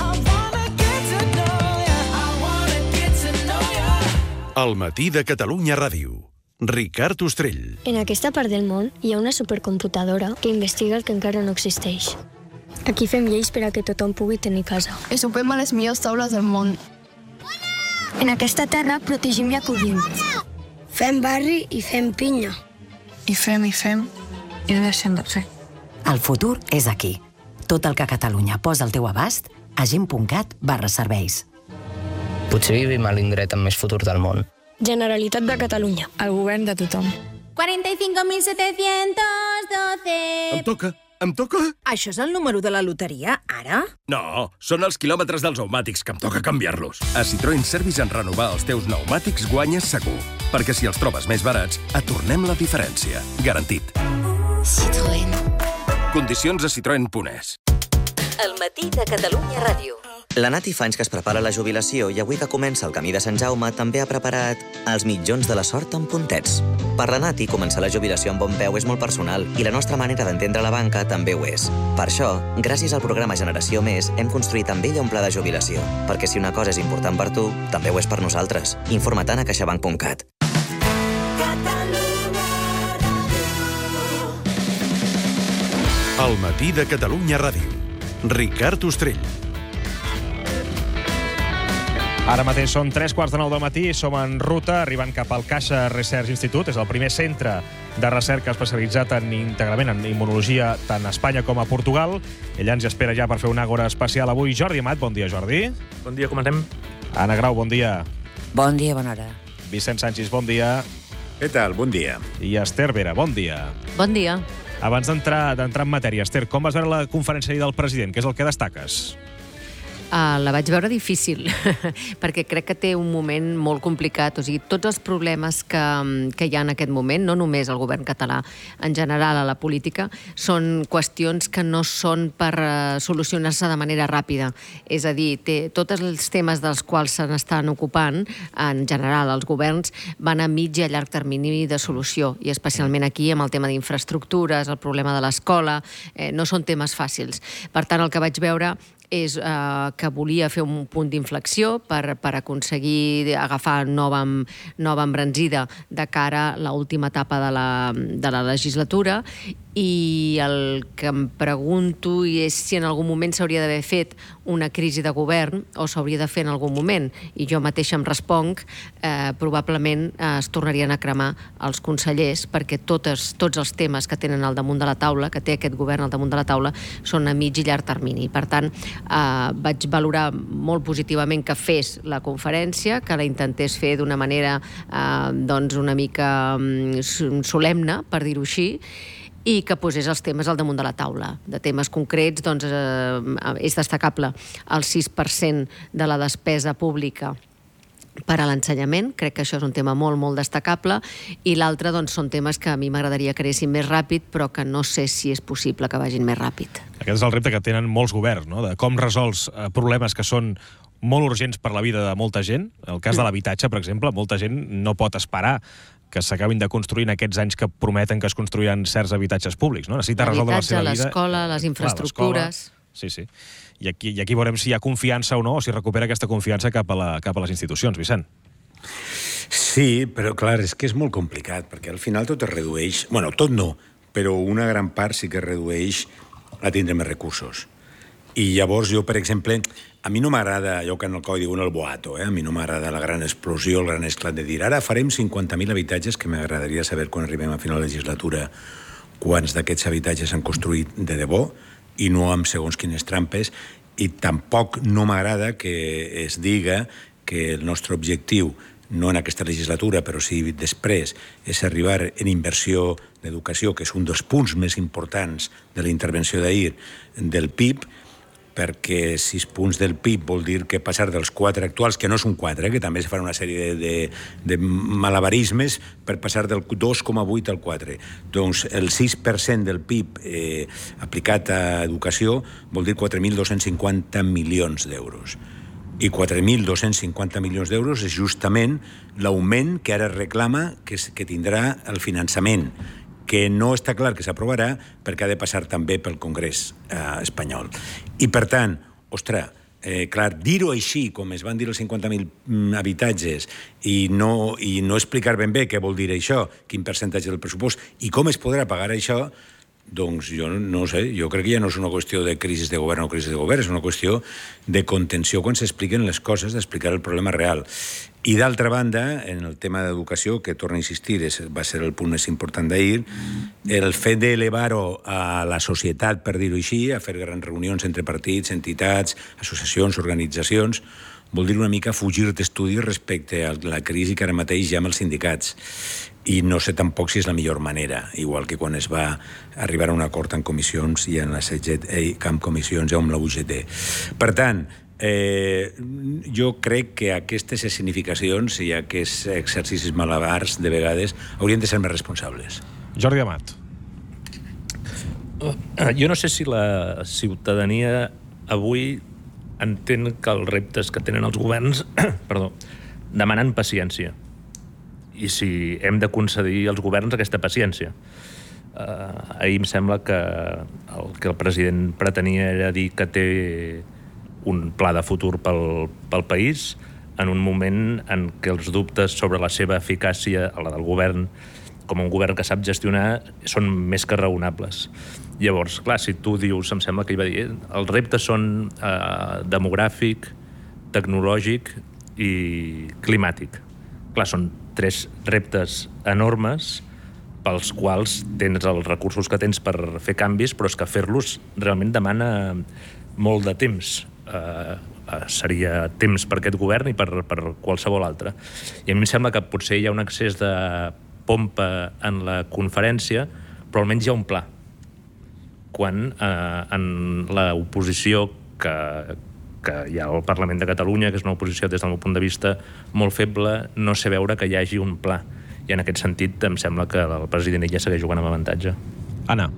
El matí de Catalunya Ràdio. Ricard Ostrell. En aquesta part del món hi ha una supercomputadora que investiga el que encara no existeix. Aquí fem lleis per a que tothom pugui tenir casa. I sopem a les millors taules del món. En aquesta terra protegim i acollim. Fem barri i fem pinya. I fem i fem i no deixem de fer. El futur és aquí. Tot el que Catalunya posa al teu abast a gent punt cat barra serveis. Potser vivim a l'indret amb més futur del món. Generalitat de Catalunya. El govern de tothom. cuarenta y cinco mil setecientos doce. Em toca, em toca. Això és el número de la loteria, ara? No, són els quilòmetres dels pneumàtics, que em toca canviar-los. A Citroën Service, en renovar els teus pneumàtics guanyes segur. Perquè si els trobes més barats, et tornem la diferència. Garantit. Citroën. Condicions a citroen punt es. El matí de Catalunya Ràdio. La Nati fa anys que es prepara la jubilació i avui que comença el camí de Sant Jaume també ha preparat els mitjons de la sort amb puntets. Per la Nati, començar la jubilació amb bon peu és molt personal i la nostra manera d'entendre la banca també ho és. Per això, gràcies al programa Generació Més, hem construït amb ella un pla de jubilació. Perquè si una cosa és important per tu, també ho és per nosaltres. Informa't a caixabank punt cat. El matí de Catalunya Ràdio. Ricard Ostrell. Ara mateix són tres quarts de nou del matí, som en ruta, arribant cap al Caixa Research Institute. És el primer centre de recerca especialitzat en íntegrament en immunologia tant a Espanya com a Portugal. Ella ens espera ja per fer una àgora especial avui. Jordi Amat, bon dia, Jordi. Bon dia, comentem. Anna Grau, bon dia. Bon dia, bona hora. Vicent Sánchez, bon dia. Què tal? Bon dia. I Esther Vera, bon dia. Bon dia. Abans d'entrar d'entrar en matèria, Esther, com vas veure la conferència del president? Què és el que destaques? Uh, la vaig veure difícil, perquè crec que té un moment molt complicat. O sigui, tots els problemes que, que hi ha en aquest moment, no només el govern català, en general a la política, són qüestions que no són per uh, solucionar-se de manera ràpida. És a dir, té, tots els temes dels quals se n'estan ocupant, en general, els governs, van a mig i a llarg termini de solució, i especialment aquí amb el tema d'infraestructures, el problema de l'escola, eh, no són temes fàcils. Per tant, el que vaig veure és eh, que volia fer un punt d'inflexió per, per aconseguir agafar nova, nova embranzida de cara a l'última etapa de la, de la legislatura, i el que em pregunto és si en algun moment s'hauria d'haver fet una crisi de govern o s'hauria de fer en algun moment, i jo mateixa em responc, eh, probablement eh, es tornarien a cremar els consellers, perquè totes, tots els temes que tenen al damunt de la taula, que té aquest govern al damunt de la taula, són a mig i llarg termini. Per tant, eh, vaig valorar molt positivament que fes la conferència, que la intentés fer d'una manera eh, doncs una mica mm, solemne, per dir-ho així, i que posés els temes al damunt de la taula. De temes concrets, doncs, eh, és destacable el sis per cent de la despesa pública per a l'ensenyament, crec que això és un tema molt, molt destacable, i l'altre, doncs, són temes que a mi m'agradaria que anessin més ràpid, però que no sé si és possible que vagin més ràpid. Aquest és el repte que tenen molts governs, no?, de com resols problemes que són molt urgents per la vida de molta gent. El cas de l'habitatge, per exemple, molta gent no pot esperar que s'acabin de construir en aquests anys que prometen que es construiran certs habitatges públics, no? Necessita resoldre la seva vida. L'escola, les infraestructures... Sí, sí. I aquí, i aquí veurem si hi ha confiança o no, o si recupera aquesta confiança cap a, la, cap a les institucions, Vicent. Sí, però clar, és que és molt complicat, perquè al final tot es redueix... Bueno, tot no, però una gran part sí que es redueix a tindre més recursos. I llavors jo, per exemple, a mi no m'agrada allò que en el codi diuen el boato, eh? A mi no m'agrada la gran explosió, el gran esclat de dir ara farem cinquanta mil habitatges, que m'agradaria saber quan arribem a final de legislatura quants d'aquests habitatges s'han construït de debò, i no amb segons quines trampes, i tampoc no m'agrada que es diga que el nostre objectiu, no en aquesta legislatura, però sí després, és arribar en inversió d'educació, que és un dels punts més importants de la intervenció d'ahir del P I B, perquè sis punts del P I B vol dir que passar dels quatre actuals, que no són quatre, eh, que també es fan una sèrie de, de, de malabarismes per passar del dos coma vuit al quatre. Doncs el sis per cent del P I B eh, aplicat a educació vol dir quatre mil dos-cents cinquanta milions d'euros. I quatre mil dos-cents cinquanta milions d'euros és justament l'augment que ara reclama que, que tindrà el finançament, que no està clar que s'aprovarà perquè ha de passar també pel Congrés eh, espanyol. I, per tant, ostres, eh, clar, dir-ho així, com es van dir els cinquanta mil habitatges, i no, i no explicar ben bé què vol dir això, quin percentatge del pressupost, i com es podrà pagar això, doncs jo no sé, jo crec que ja no és una qüestió de crisi de govern o crisi de govern, és una qüestió de contenció quan s'expliquen les coses, d'explicar el problema real. I d'altra banda, en el tema d'educació, que torno a insistir, és, va ser el punt més important d'ahir, el fet d'elevar-ho a la societat, per dir-ho així, a fer grans reunions entre partits, entitats, associacions, organitzacions, vol dir una mica fugir d'estudis respecte a la crisi que ara mateix hi ha amb els sindicats. I no sé tampoc si és la millor manera, igual que quan es va arribar a un acord en comissions i en la C G T, en comissions i amb la U G T. Per tant, eh, jo crec que aquestes significacions i aquests exercicis malabars, de vegades, haurien de ser més responsables. Jordi Amat. Jo no sé si la ciutadania avui entén que els reptes que tenen els governs perdó, demanen paciència. I si hem de concedir als governs aquesta paciència. Uh, ahir em sembla que el que el president pretenia era dir que té un pla de futur pel, pel país en un moment en què els dubtes sobre la seva eficàcia, la del govern, com un govern que sap gestionar, són més que raonables. Llavors, clar, si tu dius, em sembla que hi va dir, els reptes són uh, demogràfic, tecnològic i climàtic. Clar, són tres reptes enormes pels quals tens els recursos que tens per fer canvis, però és que fer-los realment demana molt de temps. Uh, uh, seria temps per aquest govern i per, per qualsevol altre. I a mi em sembla que potser hi ha un excés de pompa en la conferència, però almenys hi ha un pla. Quan uh, en l'oposició que... que hi ha al Parlament de Catalunya, que és una oposició des del meu punt de vista molt feble, no sé veure que hi hagi un pla. I en aquest sentit em sembla que el president ella segueix jugant amb avantatge. Anna.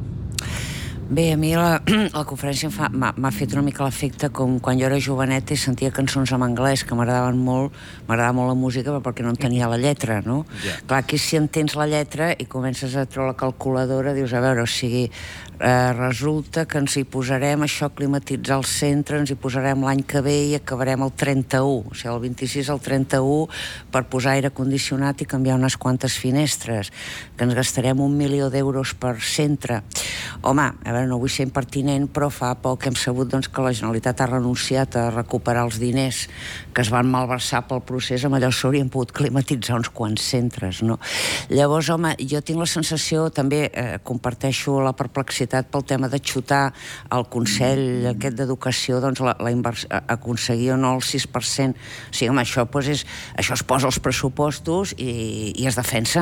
Bé, a mi la, la conferència m'ha fet una mica l'efecte com quan jo era joveneta i sentia cançons en anglès que m'agradaven molt, m'agradava molt la música perquè no entenia la lletra, no? Yeah. Clar, aquí si entens la lletra i comences a treure la calculadora, dius, a veure, o sigui, eh, resulta que ens hi posarem això, climatitzar el centre, ens hi posarem l'any que ve i acabarem el trenta-u, o sigui, el vint-i-sis al trenta-u, per posar aire condicionat i canviar unes quantes finestres, que ens gastarem un milió d'euros per centre. Home, a veure, no vull ser impertinent, però fa poc hem sabut doncs, que la Generalitat ha renunciat a recuperar els diners que es van malversar pel procés, amb allò s'haurien pogut climatitzar uns quants centres, no? Llavors, home, jo tinc la sensació, també eh, comparteixo la perplexitat pel tema de xutar al Consell aquest d'Educació, doncs, la, la invers... aconseguir o no el sis per cent. O sigui, home, això, doncs, és... això es posa als pressupostos i, i es defensa.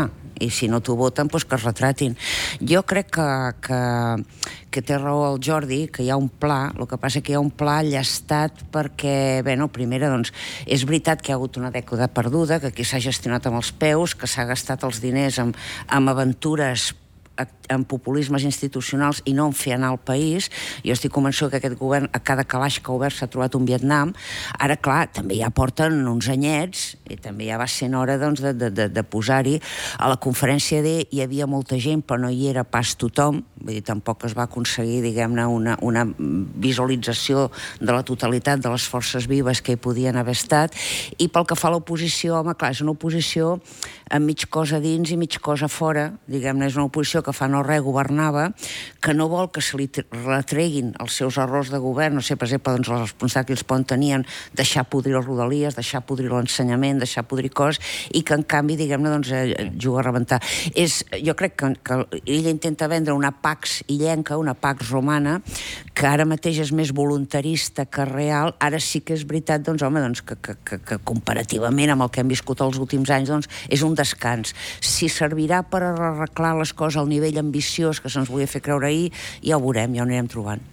i si no t'ho voten, doncs que es retratin. Jo crec que, que, que té raó el Jordi, que hi ha un pla, el que passa que hi ha un pla llastat perquè, bé, no, primera, doncs, és veritat que hi ha hagut una dècada perduda, que aquí s'ha gestionat amb els peus, que s'ha gastat els diners amb, amb aventures en populismes institucionals i no en fer anar el país. Jo estic convençut que aquest govern, a cada calaix que ha obert, s'ha trobat un Vietnam. Ara, clar, també ja porten uns anyets i també ja va sent hora doncs, de, de, de posar-hi. A la conferència D hi havia molta gent, però no hi era pas tothom. Vull dir, tampoc es va aconseguir, diguem-ne, una, una visualització de la totalitat de les forces vives que hi podien haver estat. I pel que fa a l'oposició, home, clar, és una oposició amb mig cosa dins i mig cosa fora. Diguem-ne, és una oposició que fa no res governava, que no vol que se li retreguin els seus errors de govern, no sé, per exemple, doncs, els responsables que els poden tenir en deixar podrir les rodalies, deixar podrir l'ensenyament, deixar podrir coses, i que en canvi, diguem-ne, doncs, eh, juga a rebentar. És, jo crec que, que ella intenta vendre una Pax illenca, una Pax romana, que ara mateix és més voluntarista que real. Ara sí que és veritat, doncs, home, doncs, que, que, que, que comparativament amb el que hem viscut els últims anys, doncs, és un descans. Si servirà per arreglar les coses al nivell ambiciós que se'ns volia fer creure ahir, ja ho veurem, ja ho anirem trobant.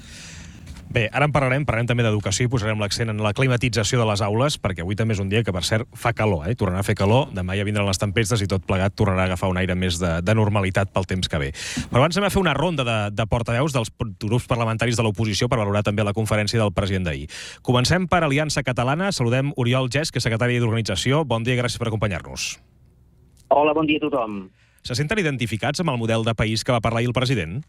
Bé, ara en parlarem, parlarem també d'educació i posarem l'accent en la climatització de les aules, perquè avui també és un dia que, per cert, fa calor, eh? Tornarà a fer calor, demà ja vindran les tempestes i tot plegat tornarà a agafar un aire més de, de normalitat pel temps que ve. Però abans anem a fer una ronda de, de portaveus dels grups parlamentaris de l'oposició per valorar també la conferència del president d'ahir. Comencem per Aliança Catalana. Saludem Oriol Gès, que és secretari d'Organització. Bon dia i gràcies per acompanyar-nos. Hola, bon dia a tothom. Se senten identificats amb el model de país que va parlar ahir el president?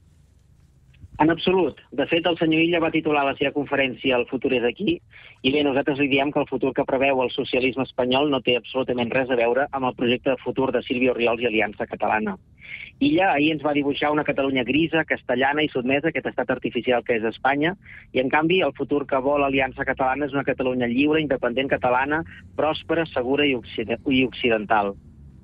En absolut. De fet, el senyor Illa va titular la seva conferència El futur és aquí, i bé, nosaltres li diem que el futur que preveu el socialisme espanyol no té absolutament res a veure amb el projecte de futur de Sílvia Orriols i Aliança Catalana. Illa ahir ens va dibuixar una Catalunya grisa, castellana i sotmesa, aquest estat artificial que és Espanya, i en canvi el futur que vol Aliança Catalana és una Catalunya lliure, independent catalana, pròspera, segura i occidental.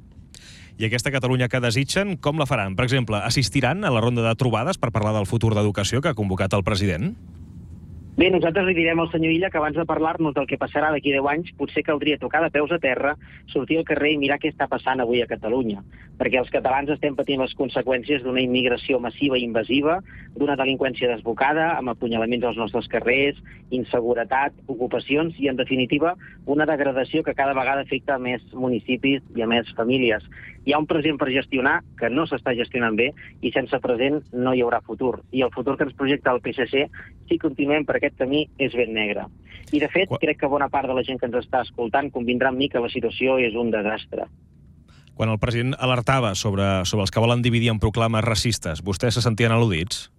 I aquesta Catalunya que desitgen, com la faran? Per exemple, assistiran a la ronda de trobades per parlar del futur d'educació que ha convocat el president? Bé, nosaltres li direm al senyor Illa que abans de parlar-nos del que passarà d'aquí deu anys, potser caldria tocar de peus a terra, sortir al carrer i mirar què està passant avui a Catalunya. Perquè els catalans estem patint les conseqüències d'una immigració massiva i invasiva, d'una delinqüència desbocada, amb apunyalaments als nostres carrers, inseguretat, ocupacions i, en definitiva, una degradació que cada vegada afecta a més municipis i a més famílies. Hi ha un present per gestionar que no s'està gestionant bé i sense present no hi haurà futur. I el futur que ens projecta el P S C, si continuem per aquest camí, és ben negre. I, de fet, crec que bona part de la gent que ens està escoltant convindrà amb mi que la situació és un desastre. Quan el president alertava sobre, sobre els que volen dividir en proclames racistes, vostès se sentien al·ludits?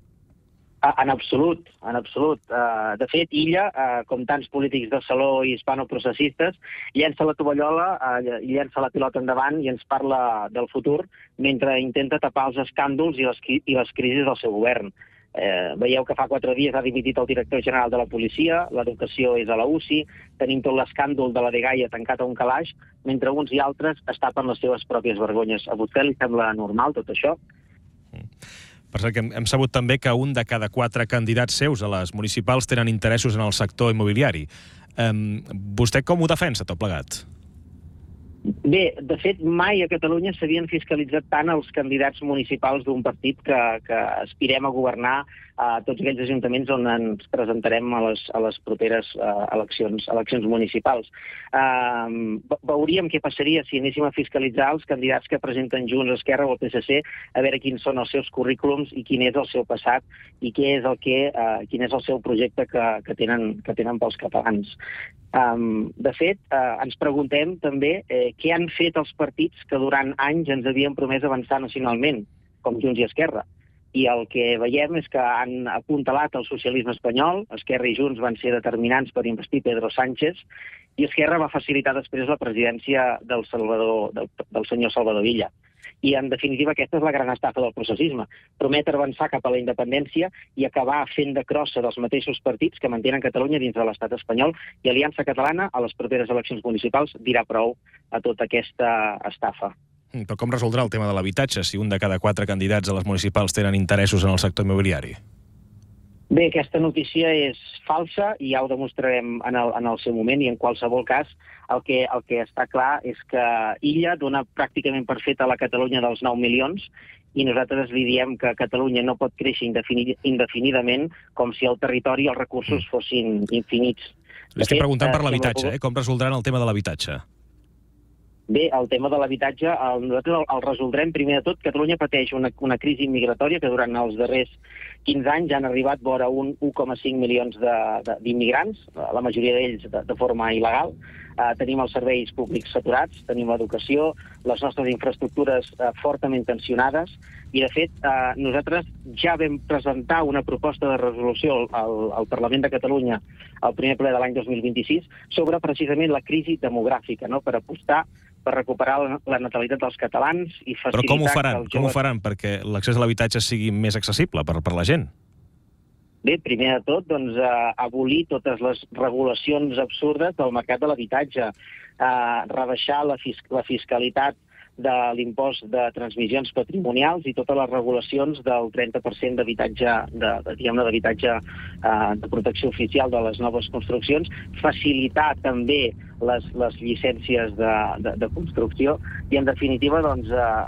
En absolut, en absolut. De fet, Illa, com tants polítics de saló i hispanoprocessistes, llença la tovallola, llença la pilota endavant i ens parla del futur mentre intenta tapar els escàndols i les, i les crisis del seu govern. Eh, veieu que fa quatre dies ha dimitit el director general de la policia, l'educació és a la U C I, tenim tot l'escàndol de la Dgaia tancat a un calaix, mentre uns i altres es tapen les seves pròpies vergonyes. A vostè li sembla normal tot això? Per cert, que hem, hem sabut també que un de cada quatre candidats seus a les municipals tenen interessos en el sector immobiliari. Um, vostè com ho defensa, tot plegat? Bé, de fet, mai a Catalunya s'havien fiscalitzat tant els candidats municipals d'un partit que, que aspirem a governar a tots aquells ajuntaments on ens presentarem a les, a les properes uh, eleccions, eleccions municipals. Uh, veuríem què passaria si anéssim a fiscalitzar els candidats que presenten Junts, Esquerra o el P S C, a veure quins són els seus currículums i quin és el seu passat i què és el que, uh, quin és el seu projecte que, que, tenen, que tenen pels catalans. Um, de fet, uh, ens preguntem també eh, què han fet els partits que durant anys ens havien promès avançar nacionalment, com Junts i Esquerra. I el que veiem és que han apuntalat el socialisme espanyol, Esquerra i Junts van ser determinants per investir Pedro Sánchez, i Esquerra va facilitar després la presidència del, Salvador, del, del senyor Salvador Illa. I, en definitiva, aquesta és la gran estafa del processisme. Prometre avançar cap a la independència i acabar fent de crossa dels mateixos partits que mantenen Catalunya dins de l'estat espanyol, i Aliança Catalana, a les properes eleccions municipals, dirà prou a tota aquesta estafa. Però com resoldrà el tema de l'habitatge si un de cada quatre candidats a les municipals tenen interessos en el sector immobiliari? Bé, aquesta notícia és falsa i ja ho demostrarem en el, en el seu moment, i en qualsevol cas el que, el que està clar és que Illa dona pràcticament per feta la Catalunya dels nou milions i nosaltres li diem que Catalunya no pot créixer indefinidament com si el territori i els recursos fossin infinits. Li estic preguntant per l'habitatge, eh? Com resoldran el tema de l'habitatge? Bé, el tema de l'habitatge, el, nosaltres el, el resoldrem. Primer de tot, Catalunya pateix una, una crisi migratòria que durant els darrers quinze anys han arribat vora un un coma cinc milions d'immigrants, la majoria d'ells de, de forma il·legal. Uh, tenim els serveis públics saturats, tenim l'educació, les nostres infraestructures uh, fortament tensionades, i de fet uh, nosaltres ja vam presentar una proposta de resolució al, al Parlament de Catalunya al primer ple de l'any dos mil vint-i-sis sobre precisament la crisi demogràfica, no?, per apostar per recuperar la, la natalitat dels catalans i facilitar... Però com ho faran? Joves... Com ho faran perquè l'accés a l'habitatge sigui més accessible per, per la gent? Bé, primer de tot, doncs, eh, abolir totes les regulacions absurdes del mercat de l'habitatge, eh, rebaixar la, fis la fiscalitat de l'impost de transmissions patrimonials i totes les regulacions del trenta per cent d'habitatge de, de, diguem-ne, d'habitatge eh, de protecció oficial de les noves construccions, facilitar també les, les llicències de, de, de construcció i, en definitiva, doncs,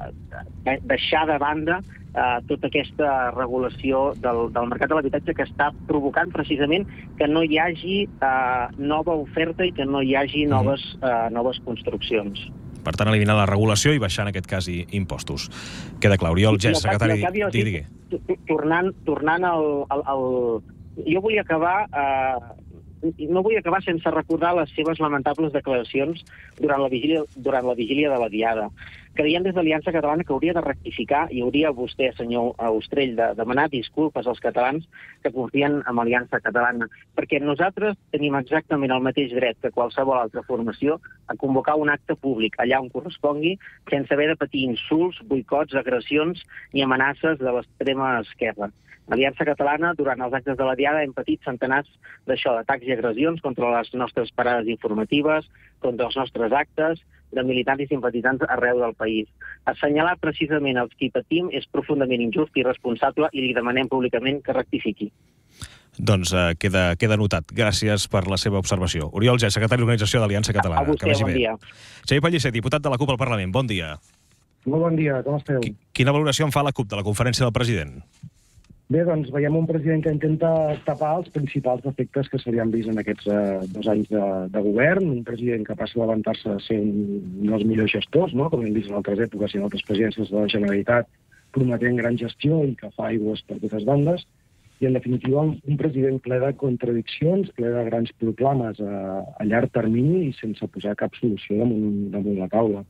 eh, deixar de banda Uh, tota aquesta regulació del, del mercat de l'habitatge que està provocant precisament que no hi hagi uh, nova oferta i que no hi hagi noves, uh, noves construccions. Per tant, eliminar la regulació i baixar, en aquest cas, i impostos. Queda clar. Oriol Gès, secretari... Digui, digui. Tornant, tornant al, al, al... Jo vull acabar... Uh, no vull acabar sense recordar les seves lamentables declaracions durant la vigília, durant la vigília de la Diada. Creiem des de l'Aliança Catalana que hauria de rectificar i hauria vostè, senyor Ostrell, de demanar disculpes als catalans que confien en l'Aliança Catalana, perquè nosaltres tenim exactament el mateix dret que qualsevol altra formació a convocar un acte públic allà on correspongui, sense haver de patir insults, boicots, agressions ni amenaces de l'extrema esquerra. L'Aliança Catalana, durant els actes de la Diada, hem patit centenars d'això, d'atacs i agressions contra les nostres parades informatives, contra els nostres actes, de militants i simpatitzants arreu del país. Assenyalar precisament els qui patim és profundament injust i irresponsable i li demanem públicament que rectifiqui. Doncs uh, queda, queda notat. Gràcies per la seva observació. Oriol Gès, secretari d'Organització d'Aliança Catalana. A vostè, bon dia. Xavier Pellicer, diputat de la CUP al Parlament. Bon dia. Molt bon dia, com esteu? Quina valoració en fa la CUP de la conferència del president? Bé, doncs veiem un president que intenta tapar els principals defectes que s'havien vist en aquests eh, dos anys de, de govern, un president que passa a levantar-se a ser un, un dels millors gestors, no?, com hem vist en altres èpoques i en altres presidències de la Generalitat, prometent gran gestió i que fa aigües per totes bandes, i en definitiva un, un president ple de contradiccions, ple de grans proclames a, a llarg termini i sense posar cap solució damunt, damunt la taula.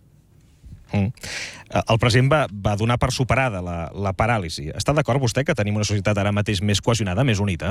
Mm. El president va, va donar per superada la, la paràlisi. Està d'acord vostè que tenim una societat ara mateix més cohesionada, més unida?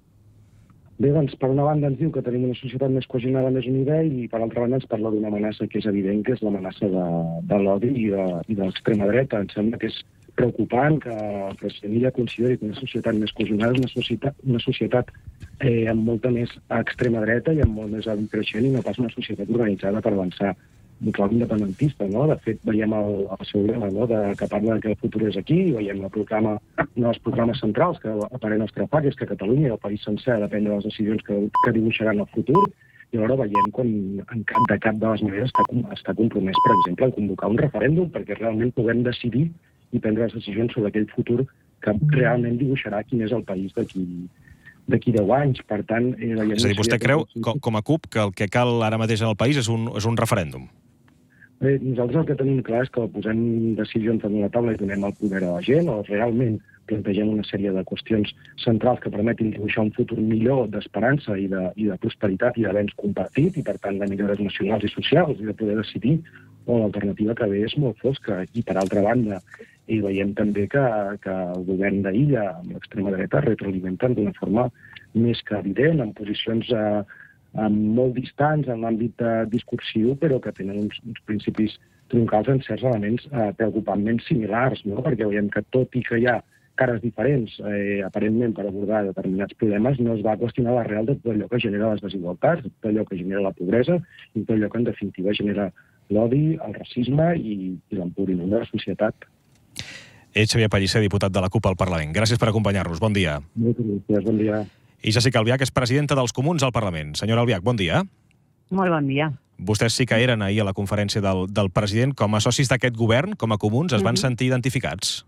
Bé, doncs, per una banda ens diu que tenim una societat més cohesionada, més unida, i per altra banda ens parla d'una amenaça que és evident, que és l'amenaça de, de l'odi i de, i de l'extrema dreta. Em sembla que és preocupant que el president ja consideri que una societat més cohesionada és una societat, una societat eh, amb molta més extrema dreta i amb molt més odi creixent i no pas una societat organitzada per avançar. Un clau independentista, no? De fet, veiem el, el seu lema, no?, de, que parla que el futur és aquí, i veiem el programa, un dels programes centrals que aparent estrafar, que és que Catalunya i el país sencer ha de prendre les decisions que, que dibuixaran el futur, i alhora veiem quan en cap, de cap de les maneres està, està compromès, per exemple, en convocar un referèndum perquè realment puguem decidir i prendre les decisions sobre aquell futur que realment dibuixarà quin és el país d'aquí d'aquí deu anys. Per tant... Eh, és a dir, vostè creu, com, com a CUP, que el que cal ara mateix en el país és un, és un referèndum? Bé, nosaltres el que tenim clar és que posem decisions damunt la taula i donem el poder a la gent, o realment plantegem una sèrie de qüestions centrals que permetin dibuixar un futur millor d'esperança i, de, i de prosperitat i d'avenç compartit, i per tant de millores nacionals i socials, i de poder decidir, o l'alternativa que ve és molt fosca. I per altra banda, i veiem també que, que el govern d'Illa, amb l'extrema dreta, retroalimenten d'una forma més que evident, en posicions eh, molt distants en l'àmbit eh, discursiu, però que tenen uns, uns principis troncals en certs elements eh, preocupantment similars, no? Perquè veiem que tot i que hi ha cares diferents, eh, aparentment, per abordar determinats problemes, no es va qüestionar l'arrel de tot allò que genera les desigualtats, de tot allò que genera la pobresa i tot allò que, en definitiva, genera l'odi, el racisme i, i l'empobriment de la societat. és Xavier Pellicer, diputat de la CUP al Parlament. Gràcies per acompanyar-nos. Bon dia. Moltes gràcies, bon dia. I Jessica Albiach és presidenta dels Comuns al Parlament. Senyora Albiach, bon dia. Molt bon dia. Vostès sí que eren ahir a la conferència del, del president. Com a socis d'aquest govern, com a Comuns, es van sentir identificats?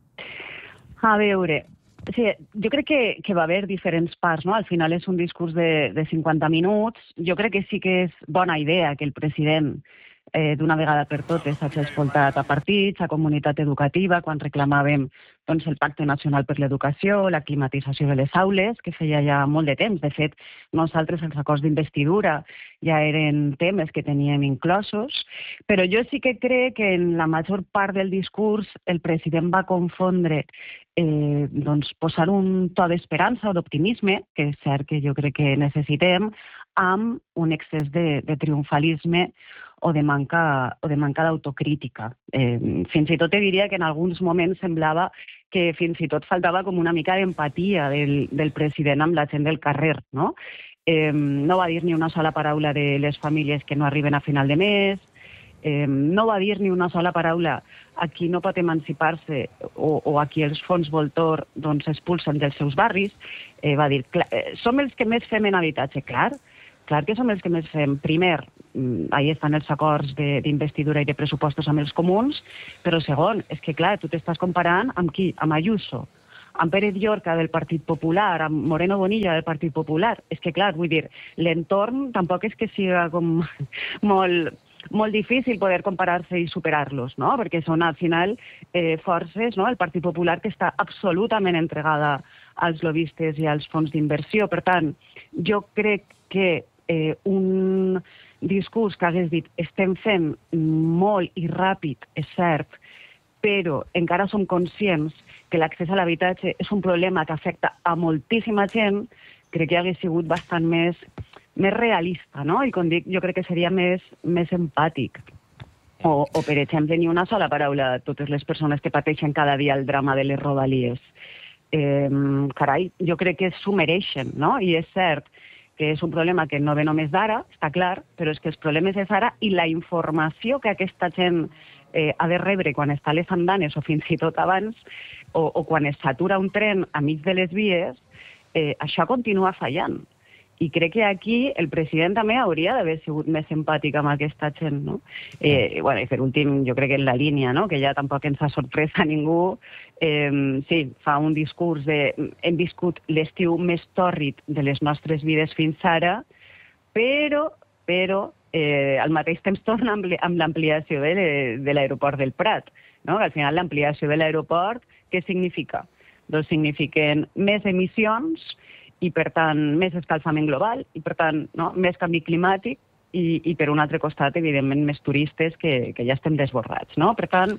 A veure, sí, jo crec que, que va haver diferents parts, no? Al final és un discurs de, de cinquanta minuts. Jo crec que sí que és bona idea que el president eh, d'una vegada per totes hagi escoltat a partits, a comunitat educativa, quan reclamàvem doncs, el Pacte Nacional per l'Educació, la climatització de les aules, que feia ja molt de temps. De fet, nosaltres els acords d'investidura ja eren temes que teníem inclosos, però jo sí que crec que en la major part del discurs el president va confondre eh, doncs, posar un to d'esperança o d'optimisme, que és cert que jo crec que necessitem, amb un excés de, de triomfalisme o de manca, o de manca d'autocrítica. Eh, fins i tot te diria que en alguns moments semblava que fins i tot faltava com una mica d'empatia del, del president amb la gent del carrer, no? Eh, no va dir ni una sola paraula de les famílies que no arriben a final de mes, eh, no va dir ni una sola paraula a qui no pot emancipar-se o, o a qui els fons Voltor doncs, expulsen dels seus barris. Eh, va dir, clar, eh, som els que més fem en habitatge, clar, clar que som els que més fem. Primer, ahí estan els acords d'investidura i de pressupostos amb els comuns, però segon, és que clar, tu t'estàs comparant amb qui? Amb Ayuso, amb Pérez Llorca del Partit Popular, amb Moreno Bonilla del Partit Popular. És que clar, vull dir, l'entorn tampoc és que siga com molt, molt difícil poder comparar-se i superar-los, no? Perquè són al final eh, forces, no? El Partit Popular que està absolutament entregada als lobistes i als fons d'inversió. Per tant, jo crec que eh, un discurs que hagués dit estem fent molt i ràpid, és cert, però encara som conscients que l'accés a l'habitatge és un problema que afecta a moltíssima gent, crec que hagués sigut bastant més, més realista, no? I com dic, jo crec que seria més, més empàtic. O, o, per exemple, ni una sola paraula a totes les persones que pateixen cada dia el drama de les rodalies. Eh, carai, jo crec que s'ho mereixen, no? I és cert que és un problema que no ve només d'ara, està clar, però és que els problemes és ara i la informació que aquesta gent eh, ha de rebre quan està a les andanes o fins i tot abans, o, o quan es satura un tren a mig de les vies, eh, això continua fallant. I crec que aquí el president també hauria d'haver sigut més empàtic amb aquesta gent, no? Eh, bueno, i per últim, jo crec que en la línia, no?, que ja tampoc ens ha sorprès a ningú, eh, sí, fa un discurs de hem viscut l'estiu més tòrrid de les nostres vides fins ara, però, però eh, al mateix temps torna amb l'ampliació de, de l'aeroport del Prat, no? Al final l'ampliació de l'aeroport, què significa? Doncs signifiquen més emissions i, per tant, més escalfament global, i, per tant, no, més canvi climàtic, i, i per un altre costat, evidentment, més turistes que, que ja estem desbordats, no? Per tant,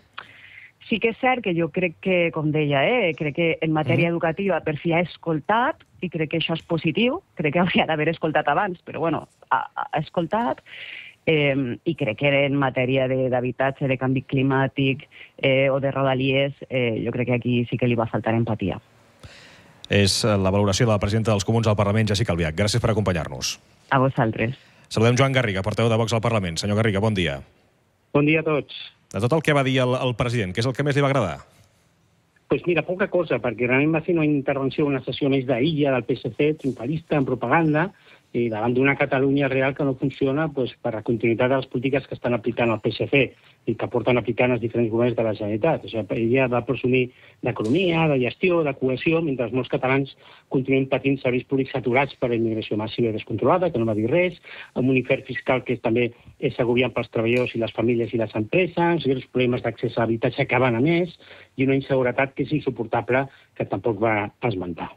sí que és cert que jo crec que, com deia, eh, crec que en matèria educativa per fi ha escoltat, i crec que això és positiu, crec que hauria d'haver escoltat abans, però, bueno, ha, ha escoltat, eh, i crec que en matèria d'habitatge, de canvi climàtic eh, o de rodalies, eh, jo crec que aquí sí que li va faltar empatia. És la valoració de la presidenta dels Comuns al Parlament, Jessica Albiach. Gràcies per acompanyar-nos. A vosaltres. Saludem Joan Garriga, portaveu de Vox al Parlament. Senyor Garriga, bon dia. Bon dia a tots. De tot el que va dir el, el president, què és el que més li va agradar? Doncs pues mira, poca cosa, perquè realment va fer una intervenció, una sessió més d'illa del P S C, triomfalista, en propaganda, i davant d'una Catalunya real que no funciona pues, per la continuïtat de les polítiques que estan aplicant el P S C i que porten aplicant els diferents governs de la Generalitat. O sigui, ella va presumir d'economia, de gestió, de cohesió, mentre molts catalans continuen patint serveis públics saturats per la immigració massiva i descontrolada, que no va dir res, amb un infern fiscal que també és agobiant pels treballadors i les famílies i les empreses, o sigui, els problemes d'accés a l'habitatge que van a més, i una inseguretat que és insuportable, que tampoc va esmentar.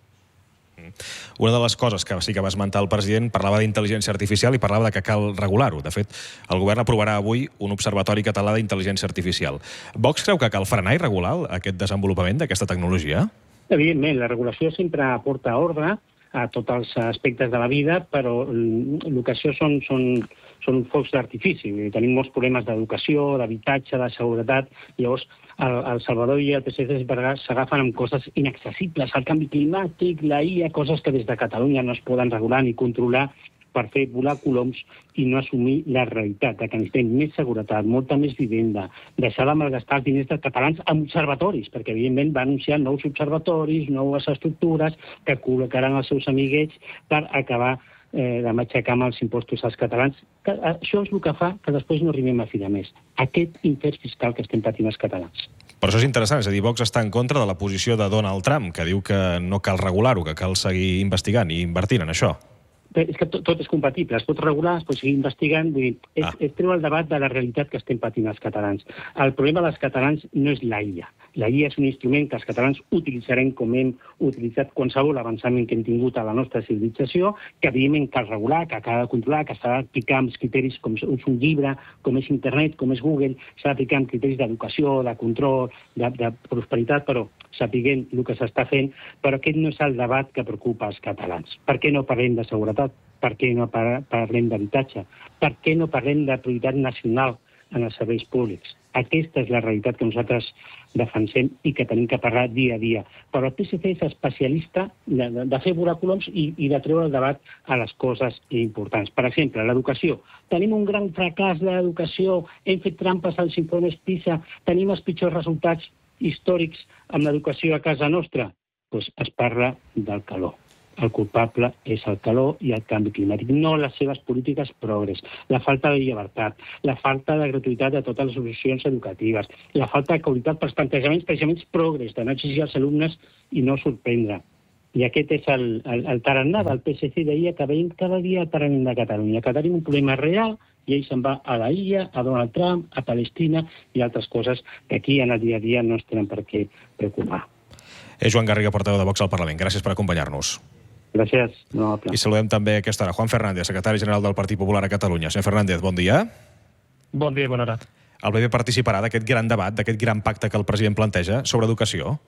Una de les coses que sí que va esmentar el president parlava d'intel·ligència artificial i parlava de que cal regular-ho. De fet, el govern aprovarà avui un observatori català d'intel·ligència artificial. Vox creu que cal frenar i regular aquest desenvolupament d'aquesta tecnologia? Evidentment, la regulació sempre aporta ordre a tots els aspectes de la vida, però el que això són, són, són focs d'artifici. Tenim molts problemes d'educació, d'habitatge, de seguretat, llavors el, el Salvador i el P S C s'agafen amb coses inaccessibles, el canvi climàtic, la I A, coses que des de Catalunya no es poden regular ni controlar per fer volar coloms i no assumir la realitat, que necessitem més seguretat, molta més vivenda, deixar de malgastar els diners dels catalans amb observatoris, perquè evidentment va anunciar nous observatoris, noves estructures que col·locaran els seus amiguets per acabar eh, de matxacar amb els impostos als catalans. Que, això és el que fa que després no arribem a fi de mes. Aquest infern fiscal que estem patint els catalans. Però això és interessant, és a dir, Vox està en contra de la posició de Donald Trump, que diu que no cal regular-ho, que cal seguir investigant i invertint en això. És que tot, tot és compatible, es pot regular, es pot seguir investigant, vull dir, és, ah. és treu el debat de la realitat que estem patint els catalans. El problema dels catalans no és la I A. La I A és un instrument que els catalans utilitzarem com hem utilitzat qualsevol avançament que hem tingut a la nostra civilització, que evidentment cal regular, que cal controlar, que s'ha d'aplicar amb criteris com és un llibre, com és internet, com és Google, s'ha d'aplicar amb criteris d'educació, de control, de, de prosperitat, però sapiguem el que s'està fent, però aquest no és el debat que preocupa els catalans. Per què no parlem de seguretat? Per què no parlem d'habitatge? Per què no parlem de prioritat nacional en els serveis públics? Aquesta és la realitat que nosaltres defensem i que tenim que parlar dia a dia. Però el P S C és especialista de, de, de fer volar coloms i, i de treure el debat a les coses importants. Per exemple, l'educació. Tenim un gran fracàs de l'educació, hem fet trampes als informes PISA, tenim els pitjors resultats històrics amb l'educació a casa nostra. Doncs es parla del calor. El culpable és el calor i el canvi climàtic, no les seves polítiques progres, la falta de llibertat, la falta de gratuïtat de totes les solucions educatives, la falta de qualitat pels plantejaments, plantejaments progres, d'anar a exigir als alumnes i no sorprendre. I aquest és el, el, el tarannà del P S C deia que veiem cada dia el tarannà de Catalunya, que tenim un problema real i ell se'n va a la I A, a Donald Trump, a Palestina i altres coses que aquí en el dia a dia no es tenen per què preocupar. És Joan Garriga, portaveu de Vox al Parlament. Gràcies per acompanyar-nos. Gràcies. No, I saludem també a aquesta hora Juan Fernández, secretari general del Partit Popular a Catalunya. Senyor Fernández, bon dia. Bon dia i bona hora. El B B participarà d'aquest gran debat, d'aquest gran pacte que el president planteja sobre educació?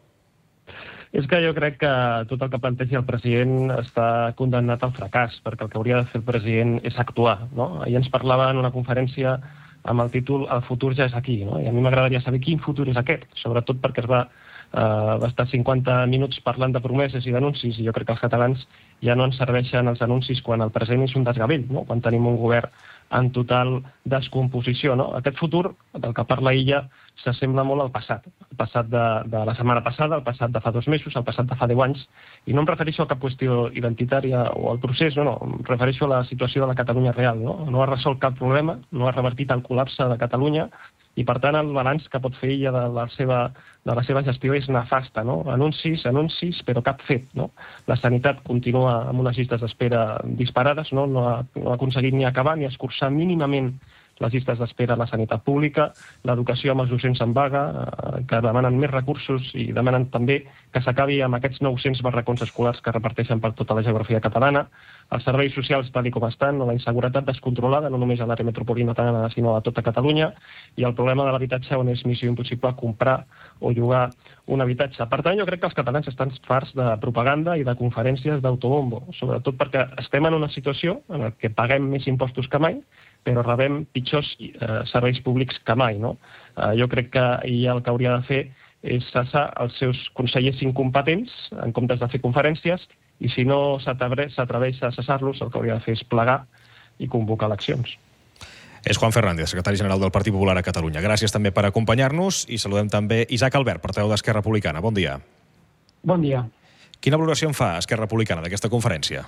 És que jo crec que tot el que planteja el president està condemnat al fracàs, perquè el que hauria de fer el president és actuar. No? Ahir ens parlava en una conferència amb el títol El futur ja és aquí, no? I a mi m'agradaria saber quin futur és aquest, sobretot perquè es va Uh, va estar cinquanta minuts parlant de promeses i d'anuncis i jo crec que els catalans ja no ens serveixen els anuncis quan el present és un desgavell, no? Quan tenim un govern en total descomposició. No? Aquest futur, del que parla ella, s'assembla molt al passat. El passat de, de la setmana passada, el passat de fa dos mesos, el passat de fa deu anys, i no em refereixo a cap qüestió identitària o al procés, no, no, em refereixo a la situació de la Catalunya real. No, no ha resolt cap problema, no ha revertit el col·lapse de Catalunya, i per tant el balanç que pot fer ella de la seva, de la seva gestió és nefasta, no? Anuncis, anuncis, però cap fet, no? La sanitat continua amb unes llistes d'espera disparades, no? No ha, no ha aconseguit ni acabar ni escurçar mínimament les llistes d'espera a la sanitat pública, l'educació amb els docents en vaga, eh, que demanen més recursos i demanen també que s'acabi amb aquests nou-cents barracons escolars que reparteixen per tota la geografia catalana, els serveis socials tal com estan, la inseguretat descontrolada, no només a l'àrea metropolitana, sinó a tota Catalunya, i el problema de l'habitatge on és missió impossible comprar o llogar un habitatge. Per tant, jo crec que els catalans estan farts de propaganda i de conferències d'autobombo, sobretot perquè estem en una situació en la que paguem més impostos que mai, però rebem pitjors eh, serveis públics que mai. No? Eh, jo crec que ella el que hauria de fer és cessar els seus consellers incompetents en comptes de fer conferències, i si no s'atreveix a cessar-los, el que hauria de fer és plegar i convocar eleccions. És Juan Fernández, secretari general del Partit Popular a Catalunya. Gràcies també per acompanyar-nos i saludem també Isaac Albert, portaveu d'Esquerra Republicana. Bon dia. Bon dia. Quina valoració en fa Esquerra Republicana d'aquesta conferència?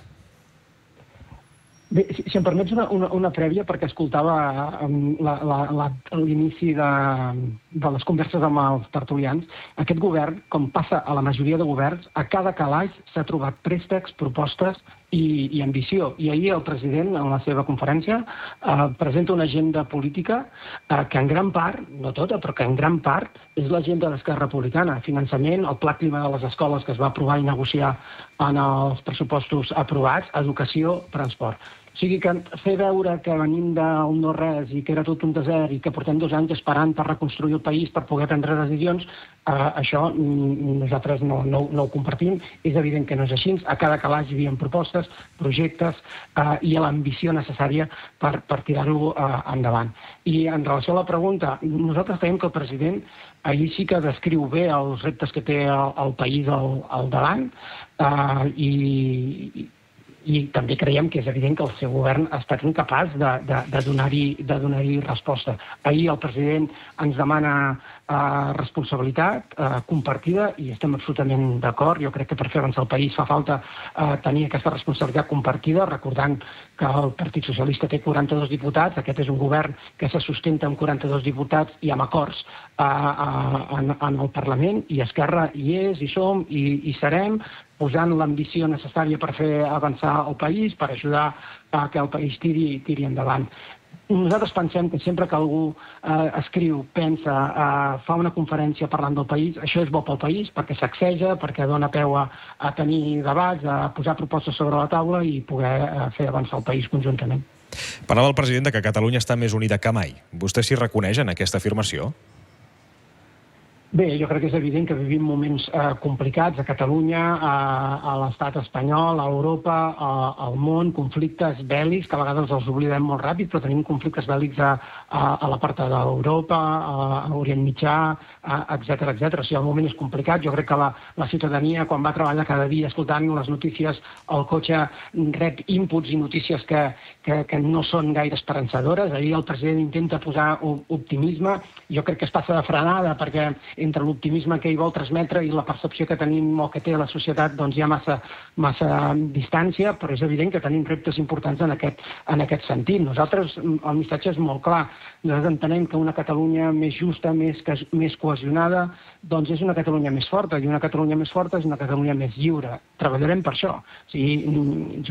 Bé, si, si em permets una, una, una prèvia, perquè escoltava l'inici de, de les converses amb els tertulians, aquest govern, com passa a la majoria de governs, a cada calaix s'ha trobat préstecs, propostes i, i ambició. I ahir el president, en la seva conferència, eh, presenta una agenda política eh, que en gran part, no tota, però que en gran part és l'agenda d'Esquerra Republicana. Finançament, el pla clima de les escoles que es va aprovar i negociar en els pressupostos aprovats, educació, transport. O sigui que fer veure que venim del no-res i que era tot un desert i que portem dos anys esperant per reconstruir el país, per poder prendre decisions, eh, això nosaltres no, no, no ho compartim. És evident que no és així. A cada calaix hi havia propostes, projectes eh, i l'ambició necessària per, per tirar-lo eh, endavant. I en relació a la pregunta, nosaltres creiem que el president ahir sí que descriu bé els reptes que té el, el país al, al davant eh, i... I també creiem que és evident que el seu govern ha estat incapaç de, de, de donar-hi de donar-hi resposta. Ahir el president ens demana eh, responsabilitat eh, compartida i estem absolutament d'acord. Jo crec que per fer avançar el país fa falta eh, tenir aquesta responsabilitat compartida, recordant que el Partit Socialista té quaranta-dos diputats, aquest és un govern que se sustenta amb quaranta-dos diputats i amb acords eh, eh, en, en el Parlament, i Esquerra hi és, hi som, i hi serem, posant l'ambició necessària per fer avançar el país, per ajudar a que el país tiri, tiri endavant. Nosaltres pensem que sempre que algú eh, escriu, pensa, eh, fa una conferència parlant del país, això és bo pel país, perquè sacseja, perquè dona peu a, a tenir debats, a posar propostes sobre la taula i poder eh, fer avançar el país conjuntament. Parlava el president de que Catalunya està més unida que mai. Vostè s'hi reconeix en aquesta afirmació? Bé, jo crec que és evident que vivim moments eh, complicats a Catalunya, a, a l'estat espanyol, a Europa, a, al món, conflictes bèl·lics, que a vegades els oblidem molt ràpid, però tenim conflictes bèl·lics a, a, a la part d'Europa, a, a Orient Mitjà, etcètera, etcètera. O sigui, el moment és complicat. Jo crec que la, la ciutadania, quan va treballar cada dia escoltant les notícies al cotxe, rep inputs i notícies que, que, que no són gaire esperançadores. Ahir el president intenta posar optimisme. Jo crec que es passa de frenada, perquè entre l'optimisme que ell vol transmetre i la percepció que tenim o que té la societat, doncs hi ha massa, massa distància, però és evident que tenim reptes importants en aquest, en aquest sentit. Nosaltres, el missatge és molt clar. Nosaltres entenem que una Catalunya més justa, més, més cohesionada, doncs és una Catalunya més forta, i una Catalunya més forta és una Catalunya més lliure. Treballarem per això. O sigui,